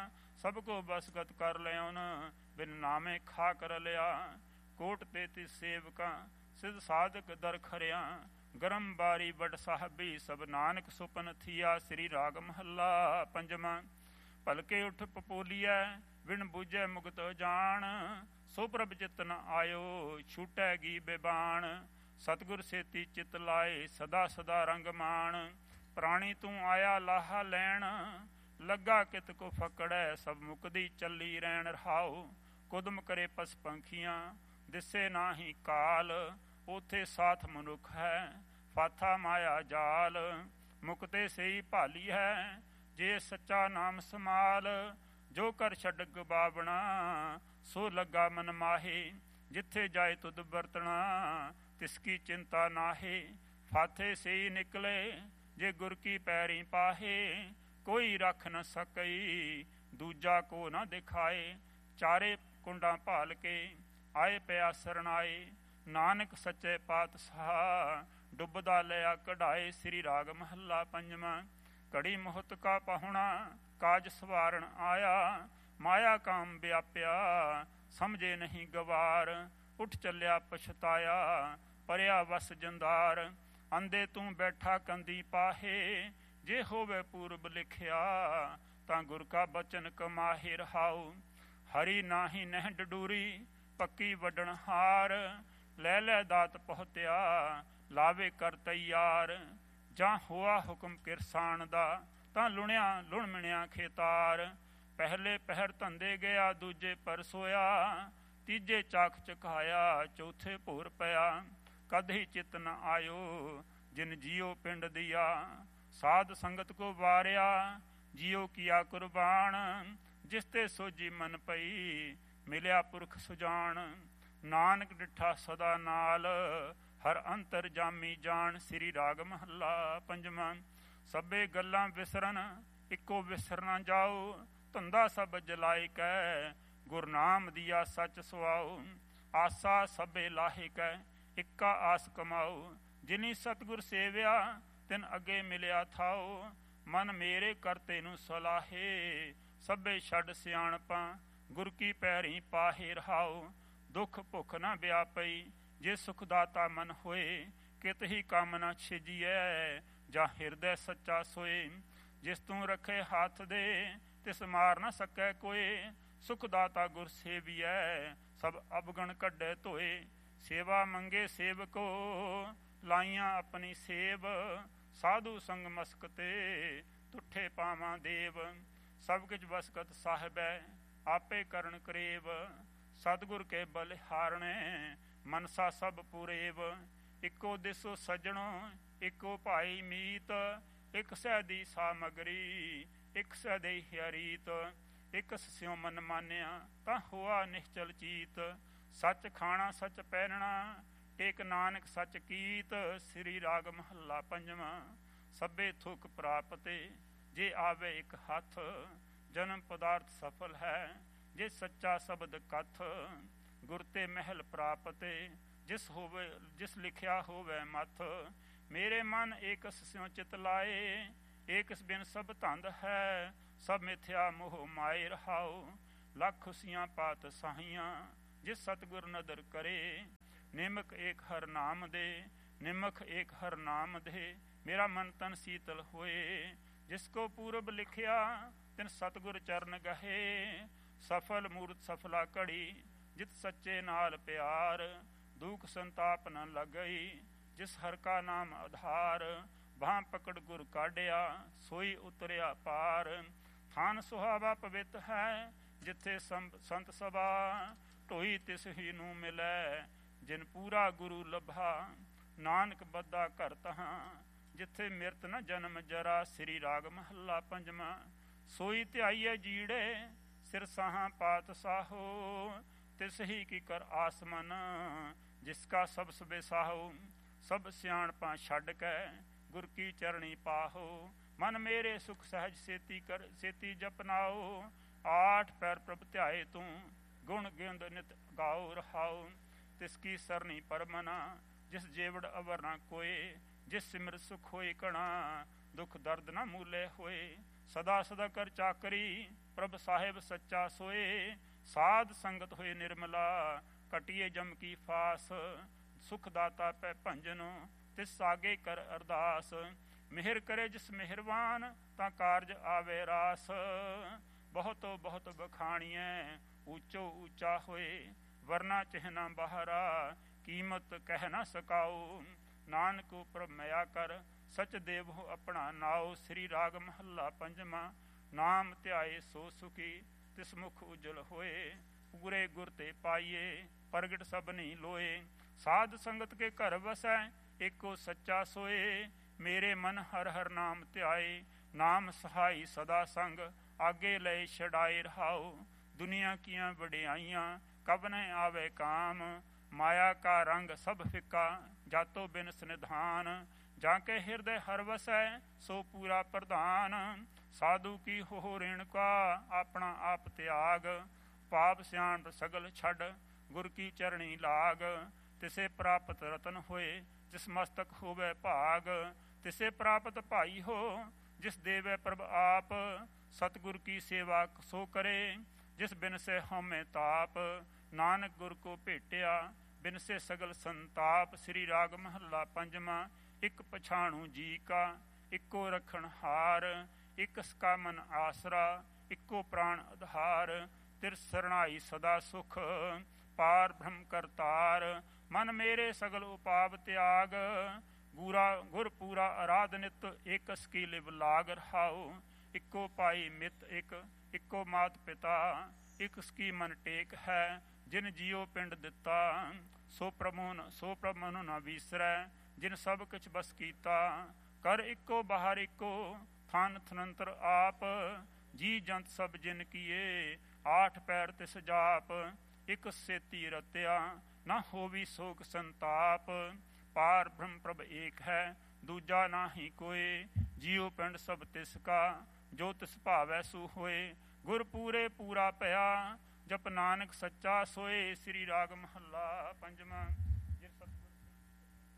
ਸਭ ਕੋ ਬਸਗਤ ਕਰ ਲਿਆਉਨ, ਬਿਨ ਨਾਮੇ ਖਾ ਕਰ ਲਿਆ। ਕੋਟ 33 ਸੇਵਕਾਂ, ਸਿਧ ਸਾਧਕ ਦਰ ਖਰਿਆ। ਗਰਮ ਬਾਰੀ ਵੱਡ ਸਾਹਿਬੀ, ਸਭ ਨਾਨਕ ਸੁਪਨ ਥੀਆ। ਸ੍ਰੀ ਰਾਗ ਮਹੱਲਾ ਪੰਜਵਾਂ। ਭਲਕੇ ਉਠ ਪਪੋਲੀਐ, ਵਿਣ ਬੂਝੈ ਮੁਕਤ ਜਾਣ। ਸੋ ਪ੍ਰਭ ਚਿਤ ਨ ਆਇਓ, ਛੂਟੈ ਗੀ ਬੇਬਾਣ। ਸਤਿਗੁਰ ਸੇਤੀ ਚਿਤ ਲਾਏ, ਸਦਾ ਸਦਾ ਰੰਗ ਮਾਣ। ਪ੍ਰਾਣੀ ਤੂੰ ਆਇਆ ਲਾਹਾ ਲੈਣ, ਲੱਗਾ ਕਿਤ ਕੋ ਫਕੜੈ। ਸਭ ਮੁਕਦੀ ਚੱਲੀ ਰਹਿਣ ਰਹਾਉ, ਕੁਦਮ ਕਰੇ ਪਸ ਪੰਖੀਆਂ। ਦਿਸੇ ਨਾਹੀ ਕਾਲ, ਉਥੇ ਸਾਥ ਮਨੁੱਖ ਹੈ। ਫਾਥਾ ਮਾਇਆ ਜਾਲ, ਮੁਕਤੇ ਸਈ ਭਾਲੀ ਹੈ। ਜੇ ਸੱਚਾ ਨਾਮ ਸਮਾਲ, ਜੋ ਕਰ ਛੱਡ ਗਵਾਵਣਾ। ਸੋ ਲੱਗਾ ਮਨ ਮਾਹੇ, ਜਿੱਥੇ ਜਾਏ ਤੁਧ ਵਰਤਣਾ। ਤਿਸਕੀ ਚਿੰਤਾ ਨਾਹੇ, ਫਾਥੇ ਸਈ ਨਿਕਲੇ। ਜੇ ਗੁਰ ਕੀ ਪੈਰੀ ਪਾਹੇ, ਕੋਈ ਰੱਖ ਨ ਸਕਈ। ਦੂਜਾ ਕੋ ਨਾ ਦਿਖਾਏ, ਚਾਰੇ ਕੁੰਡਾਂ ਭਾਲ ਕੇ। ਆਏ ਪਿਆ ਸਰਣਾਏ, ਨਾਨਕ ਸੱਚੇ ਪਾਤਸ਼ਾਹ। ਡੁੱਬਦਾ ਲਿਆ ਕਢਾਏ। ਸ੍ਰੀ ਰਾਗ ਮਹੱਲਾ ਪੰਜਵਾਂ। ਘੜੀ ਮੁਹਤ ਕਾ ਪਾਹੁਣਾ, ਕਾਜ ਸਵਾਰਨ ਆਇਆ। ਮਾਇਆ ਕਾਮ ਵਿਆਪਿਆ, ਸਮਝੇ ਨਹੀਂ ਗਵਾਰ। ਉੱਠ ਚੱਲਿਆ ਪਛਤਾਇਆ, ਪਰਿਆ ਵਸ ਜੰਦਾਰ। ਅੰਦੇ ਤੂੰ ਬੈਠਾ ਕੰਦੀ ਪਾਹੇ, ਜੇ ਹੋਵੇ ਪੂਰਬ ਲਿਖਿਆ। ਤਾਂ ਗੁਰ ਕਾ ਬਚਨ ਕਮਾਹੇ ਰਹਾਉ। ਹਰੀ ਨਾਹੀ ਨਹਿ ਡਡੂਰੀ, ਪੱਕੀ ਵੱਡਣ ਹਾਰ। ਲੈ ਲੈ ਦਾਤ ਪਹੁਤਿਆ, ਲਾਵੇ ਕਰ ਤੈਯਾਰ। ਜਾਂ ਹੋਆ ਹੁਕਮ ਕਿਰਸਾਨ ਦਾ, ਤਾਂ ਲੁਣਿਆ ਲੁਣ ਮਿਣਿਆ ਖੇਤਾਰ। ਪਹਿਲੇ ਪਹਿਰ ਧੰਦੇ ਗਿਆ, ਦੂਜੇ ਪਰ ਸੋਇਆ। ਤੀਜੇ ਚਾਖ ਚਖਾਇਆ, ਚੌਥੇ ਭੋਰ ਪਿਆ। ਕਦ ਹੀ ਚਿਤ ਨ ਆਇਓ, ਜਿਨ ਜੀਓ ਪਿੰਡ ਦਿਆ। ਸਾਧ ਸੰਗਤ ਕੋ ਵਾਰਿਆ, ਜੀਓ ਕੀਆ ਕੁਰਬਾਨ। ਜਿਸ ਤੇ ਸੋਝੀ ਮਨ ਪਈ, ਮਿਲਿਆ ਪੁਰਖ ਸੁਜਾਨ। ਨਾਨਕ ਡਿਠਾ ਸਦਾ ਨਾਲ, ਹਰ ਅੰਤਰ ਜਾਮੀ ਜਾਣ। ਸ੍ਰੀ ਰਾਗ ਮਹੱਲਾ ਪੰਜਵਾਂ। ਸਭੇ ਗੱਲਾਂ ਵਿਸਰਨ, ਇੱਕੋ ਵਿਸਰ ਨਾ ਜਾਓ। ਧੰਦਾ ਸਭ ਜਲਾਇ ਕੈ, ਗੁਰ ਨਾਮ ਦੀਆ ਸੱਚ ਸੁਆਓ। ਆਸਾ ਸਭੇ ਲਾਹੇ ਕੈ, ਇੱਕਾ ਆਸ ਕਮਾਓ। ਜਿਨੀ ਸਤਿਗੁਰ ਸੇਵਿਆ, ਤਿਨ ਅੱਗੇ ਮਿਲਿਆ ਥਾਓ। ਮਨ ਮੇਰੇ ਕਰਤੇ ਨੂੰ ਸਲਾਹੇ, ਸਭੇ ਛੱਡ ਸਿਆਣਪਾਂ। ਗੁਰ ਕੀ ਪੈਰੀ ਪਾਹੇ ਰਹਾਓ। ਦੁੱਖ ਭੁੱਖ ਨਾ ਵਿਆਪਈ, ਜੇ ਸੁਖ ਦਾਤਾ ਮਨ ਹੋਏ। ਕਿਤ ਹੀ ਕੰਮ ਨਾ ਛਿਜੀਐ, ਜਾਂ ਹਿਰਦੈ ਸੱਚਾ ਸੋਏ। ਜਿਸ ਤੂੰ ਰੱਖੇ ਹੱਥ ਦੇ, ਤਿਸ ਮਾਰ ਨਾ ਸਕੈ ਕੋਏ। ਸੁਖ ਦਾਤਾ ਗੁਰ ਸੇਵੀਐ, ਸਭ ਅਵਗਣ ਕੱਢੇ ਧੋਏ। ਸੇਵਾ ਮੰਗੇ ਸੇਵਕੋ, ਲਾਈਆਂ ਆਪਣੀ ਸੇਵ। ਸਾਧੂ ਸੰਗ ਮਸਕ ਤੇ, ਤੁਠੇ ਪਾਵਾਂ ਦੇਵ। ਸਭ ਕਿਛ ਬਸਕਤ ਸਾਹਿਬੈ, ਆਪੇ ਕਰਨ ਕਰੇਵ। ਸਤਿਗੁਰ ਕੇ ਬਲਿਹਾਰਣੇ, ਮਨਸਾ ਸਭ ਪੂਰੇਵ। ਇੱਕੋ ਦਿਸੋ ਸੱਜਣੋ, ਇੱਕੋ ਭਾਈ ਮੀਤ। ਇੱਕ ਸਹਿ ਦੀ ਸਾਮਗਰੀ, ਇੱਕ ਸਹਿ ਦੇ ਹੀਰੀਤ। ਇੱਕ ਸਿਉ ਮਨ ਮਾਨਿਆ, ਤਾਂ ਹੋਆ ਨਿਸ਼ਚਲ ਚੀਤ। ਸੱਚ ਖਾਣਾ ਸੱਚ ਪਹਿਨਣਾ, ਟੇਕ ਨਾਨਕ ਸੱਚ ਕੀਤ। ਸ੍ਰੀ ਰਾਗ ਮਹੱਲਾ ਪੰਜਵਾਂ। ਸਭੇ ਥੁਕ ਪ੍ਰਾਪਤੇ, ਜੇ ਆਵੇ ਇੱਕ ਹੱਥ। ਜਨਮ ਪਦਾਰਥ ਸਫਲ ਹੈ, ਜੇ ਸੱਚਾ ਸ਼ਬਦ ਕਥ। ਗੁਰ ਤੇ ਮਹਿਲ ਪ੍ਰਾਪਤੇ, ਜਿਸ ਲਿਖਿਆ ਹੋਵੇ ਮਥ। ਮੇਰੇ ਮਨ ਏਕਸ ਸਿਉ ਚਿਤ ਲਾਏ, ਏਕਸ ਬਿਨ ਸਭ ਧੰਦ ਹੈ। ਸਭ ਮਿਥਿਆ ਮੋਹ ਮਾਏ ਰਹਾਉ। ਲੱਖ ਖੁਸ਼ੀਆਂ ਪਾਤ ਸਾਹੀਆਂ, ਜਿਸ ਸਤਿਗੁਰ ਨਦਰ ਕਰੇ। ਨਿਮਕ ਏਕ ਹਰ ਨਾਮ ਦੇ, ਨਿਮਖ ਏਕ ਹਰ ਨਾਮ ਦੇ। ਮੇਰਾ ਮਨ ਤਨ ਸੀਤਲ ਹੋਏ, ਜਿਸ ਕੋ ਪੂਰਬ ਲਿਖਿਆ। ਤਿਨ ਸਤਿਗੁਰ ਚਰਨ ਗਹੇ, ਸਫਲ ਮੂਰਤ ਸਫਲਾ ਘੜੀ। ਜਿਤ ਸੱਚੇ ਨਾਲ ਪਿਆਰ, ਦੁਖ ਸੰਤਾਪ ਨ ਲੱਗਈ। ਜਿਸ ਹਰ ਕਾ ਨਾਮ ਆਧਾਰ, ਬਾਹ ਪਕੜ ਗੁਰ ਕਾਢਿਆ, ਸੋਈ ਉਤਰਿਆ ਪਾਰ। ਥਾਨ ਸੁਹਾਵਾ ਪਵਿੱਤ ਹੈ, ਜਿੱਥੇ ਸੰਤ ਸਭਾ। ਢੋਈ ਤਿਸ ਹੀ ਨੂੰ ਮਿਲੈ, ਜਿਨ ਪੂਰਾ ਗੁਰੂ ਲਭਾ। ਨਾਨਕ ਬੱਧਾ ਘਰ ਤਹਾਂ, ਜਿੱਥੇ ਮਿਰਤ ਨ ਜਨਮ ਜਰਾ। ਸ੍ਰੀ ਰਾਗ ਮਹੱਲਾ ਪੰਜਵਾਂ। ਸੋਈ ਧਿਆਈਐ ਜੀੜੇ, ਸਿਰ ਸਾਹਾਂ ਪਾਤ ਸਾਹੋ। ਤਿਸ ਹੀ ਕੀ ਕਰ ਆਸਮਨ, ਜਿਸ ਕਾ ਸਭ ਸਬੇ ਸਾਹੋ। ਸਭ ਸਿਆਣਪਾਂ ਛੱਡ ਕੇ, ਗੁਰ ਕੀ ਚਰਣੀ ਪਾਹੋ। ਮਨ ਮੇਰੇ ਸੁਖ ਸਹਿਜ ਛੇਤੀ ਜਪਨਾਓ। ਆਠ ਪੈਰ ਪ੍ਰਭ ਧਿਆਏ ਤੂੰ, ਗੁਣ ਗਿੰਦ ਨਿਤ ਗਾਓ ਰਹਾਓ। ਤਿਸ ਕੀ ਸਰਨੀ ਪਰਮਨਾ, ਜਿਸ ਜੇਵੜ ਅਵਰ ਨਾ ਕੋਏ। ਜਿਸ ਸਿਮਰ ਸੁਖ ਹੋਏ ਕਣਾ, ਦੁਖ ਦਰਦ ਨਾ ਮੂਲੇ ਹੋਏ। ਸਦਾ ਸਦਾ ਕਰ ਚਾਕਰੀ, ਪ੍ਰਭ ਸਾਹਿਬ ਸੱਚਾ ਸੋਏ। ਸਾਧ ਸੰਗਤ ਹੋਏ ਨਿਰਮਲਾ, ਕਟਿਏ ਜਮ ਕੀ ਫਾਸ। ਸੁਖ ਦਾਤਾ ਪੈ ਭੰਜਨੋ, ਤਿਸ ਆਗੇ ਕਰ ਅਰਦਾਸ। ਮਿਹਰ ਕਰੇ ਜਿਸ ਮਿਹਰਬਾਨ, ਤਾਂ ਕਾਰਜ ਆਵੇ ਰਾਸ। ਬਹੁਤੋ ਬਹੁਤ ਬਖਾਣੀਐ, ਉੱਚੋ ਉੱਚਾ ਹੋਏ। ਵਰਨਾ ਚਿਹਨਾ ਬਾਹਰਾ, ਕੀਮਤ ਕਹਿ ਨਾ ਸਕਾਓ। ਨਾਨਕ ਉਪਰ ਮਿਆ ਕਰ, ਸਚ ਦੇਵੋ ਆਪਣਾ ਨਾਉ। ਸ੍ਰੀ ਰਾਗ ਮਹੱਲਾ ਪੰਜਵਾਂ। ਨਾਮ ਧਿਆਏ ਸੋ ਸੁਖੀ, ਤਿਸ ਮੁਖ ਉਜਲ ਹੋਏ। ਪੂਰੇ ਗੁਰ ਤੇ ਪਾਈਏ, ਪ੍ਰਗਟ ਸਭਨੀ ਲੋਏ। ਸਾਧ ਸੰਗਤ ਕੇ ਘਰ ਵਸੈ, ਏਕੋ ਸੱਚਾ ਸੋਏ। ਮੇਰੇ ਮਨ ਹਰ ਹਰ ਨਾਮ ਧਿਆਏ, ਨਾਮ ਸਹਾਈ ਸਦਾ ਸੰਗ। ਆਗੇ ਲਏ ਛਡਾਏ ਰਹਾਓ। ਦੁਨੀਆ ਕੀਆਂ ਵਡਿਆਈਆਂ, ਕਬ ਨ ਆਵੇ ਕਾਮ। ਮਾਇਆ ਕਾ ਰੰਗ ਸਭ ਫਿੱਕਾ, ਜਾਤੋ ਬਿਨ ਸਨਿਧਾਨ। ਜਾਂ ਕੇ ਹਿਰਦੈ ਹਰ ਵਸੈ, ਸੋ ਪੂਰਾ ਪ੍ਰਧਾਨ। ਸਾਧੂ ਕੀ ਹੋ ਰੇਣੁਕਾ, ਆਪਣਾ ਆਪ ਤਿਆਗ। ਪਾਪ ਸਿਆਣ ਸਗਲ ਛੱਡ, ਗੁਰ ਕੀ ਚਰਣੀ ਲਾਗ। ਤਿਸੇ ਪ੍ਰਾਪਤ ਰਤਨ ਹੋਏ, ਜਿਸ ਮਸਤਕ ਹੋਵੇ ਭਾਗ। ਤਿਸੇ ਪ੍ਰਾਪਤ ਭਾਈ ਹੋ, ਜਿਸ ਦੇਵੇ ਪ੍ਰਭ ਆਪ। ਸਤਿਗੁਰ ਕੀ ਸੇਵਾ ਸੋ ਕਰੇ, ਜਿਸ ਬਿਨ ਸੇ ਹਉਮੈ ਤਾਪ। ਨਾਨਕ ਗੁਰ ਕੋ ਭੇਟਿਆ, ਬਿਨ ਸੇ ਸਗਲ ਸੰਤਾਪ। ਸ੍ਰੀ ਰਾਗ ਮਹੱਲਾ ਪੰਜਵਾਂ। ਇੱਕ ਪਛਾਣੂ ਜੀ ਕਾ, ਇੱਕੋ ਰਖਣ ਹਾਰ। ਇੱਕ ਸਕਾ ਮਨ ਆਸਰਾ, ਇੱਕੋ ਪ੍ਰਾਣ ਆਧਾਰ। ਤਿਰ ਸਰਣਾਈ ਸਦਾ ਸੁਖ, ਪਾਰ ਬ੍ਰਹਮ ਕਰਤਾਰ। ਮਨ ਮੇਰੇ ਸਗਲ ਉਪਾਵ ਤਿਆਗ, ਗੁਰ ਪੂਰਾ ਅਰਾਧ ਨਿਤ। ਏਕਸ ਕੀ ਲਿਵ ਲਾਗ ਰਹਾਓ। ਇੱਕੋ ਭਾਈ ਮਿਤ ਇੱਕ, ਇੱਕੋ ਮਾਤ ਪਿਤਾ। ਇਕਸ ਕੀ ਮਨ ਟੇਕ ਹੈ, ਜਿਨ ਜੀਓ ਪਿੰਡ ਦਿੱਤਾ। ਸੋ ਪ੍ਰਭ ਮਨੁ ਨਾ ਵੀਸਰੈ, ਜਿਨ ਸਭ ਕਿਛ ਬਸ ਕੀਤਾ। ਕਰ ਇੱਕੋ ਬਾਹਰ ਇੱਕੋ, ਥਨ ਥਨੰਤਰ ਆਪ। ਜੀ ਜੰਤ ਸਭ ਜਿਨ ਕੀਏ, ਆਠ ਪੈਰ ਤਿਸ ਜਾਪ। ਇਕ ਸੇਤੀ ਰਤਿਆ, ਨਾ ਹੋਵੀ ਸੋਕ ਸੰਤਾਪ। ਪਾਰ ਬ੍ਰਹਮ ਪ੍ਰਭ ਏਕ ਹੈ, ਦੂਜਾ ਨਾਹੀ ਕੋਏ। ਜੀਉ ਪਿੰਡ ਸਭ ਤਿਸ ਕਾ, ਜੋ ਤਿਸ ਭਾਵੈ ਸੋ ਹੋਏ। ਗੁਰ ਪੂਰੇ ਪੂਰਾ ਭਇਆ, ਜਪ ਨਾਨਕ ਸੱਚਾ ਸੋਏ। ਸ੍ਰੀ ਰਾਗ ਮਹੱਲਾ ਪੰਜਵਾਂ।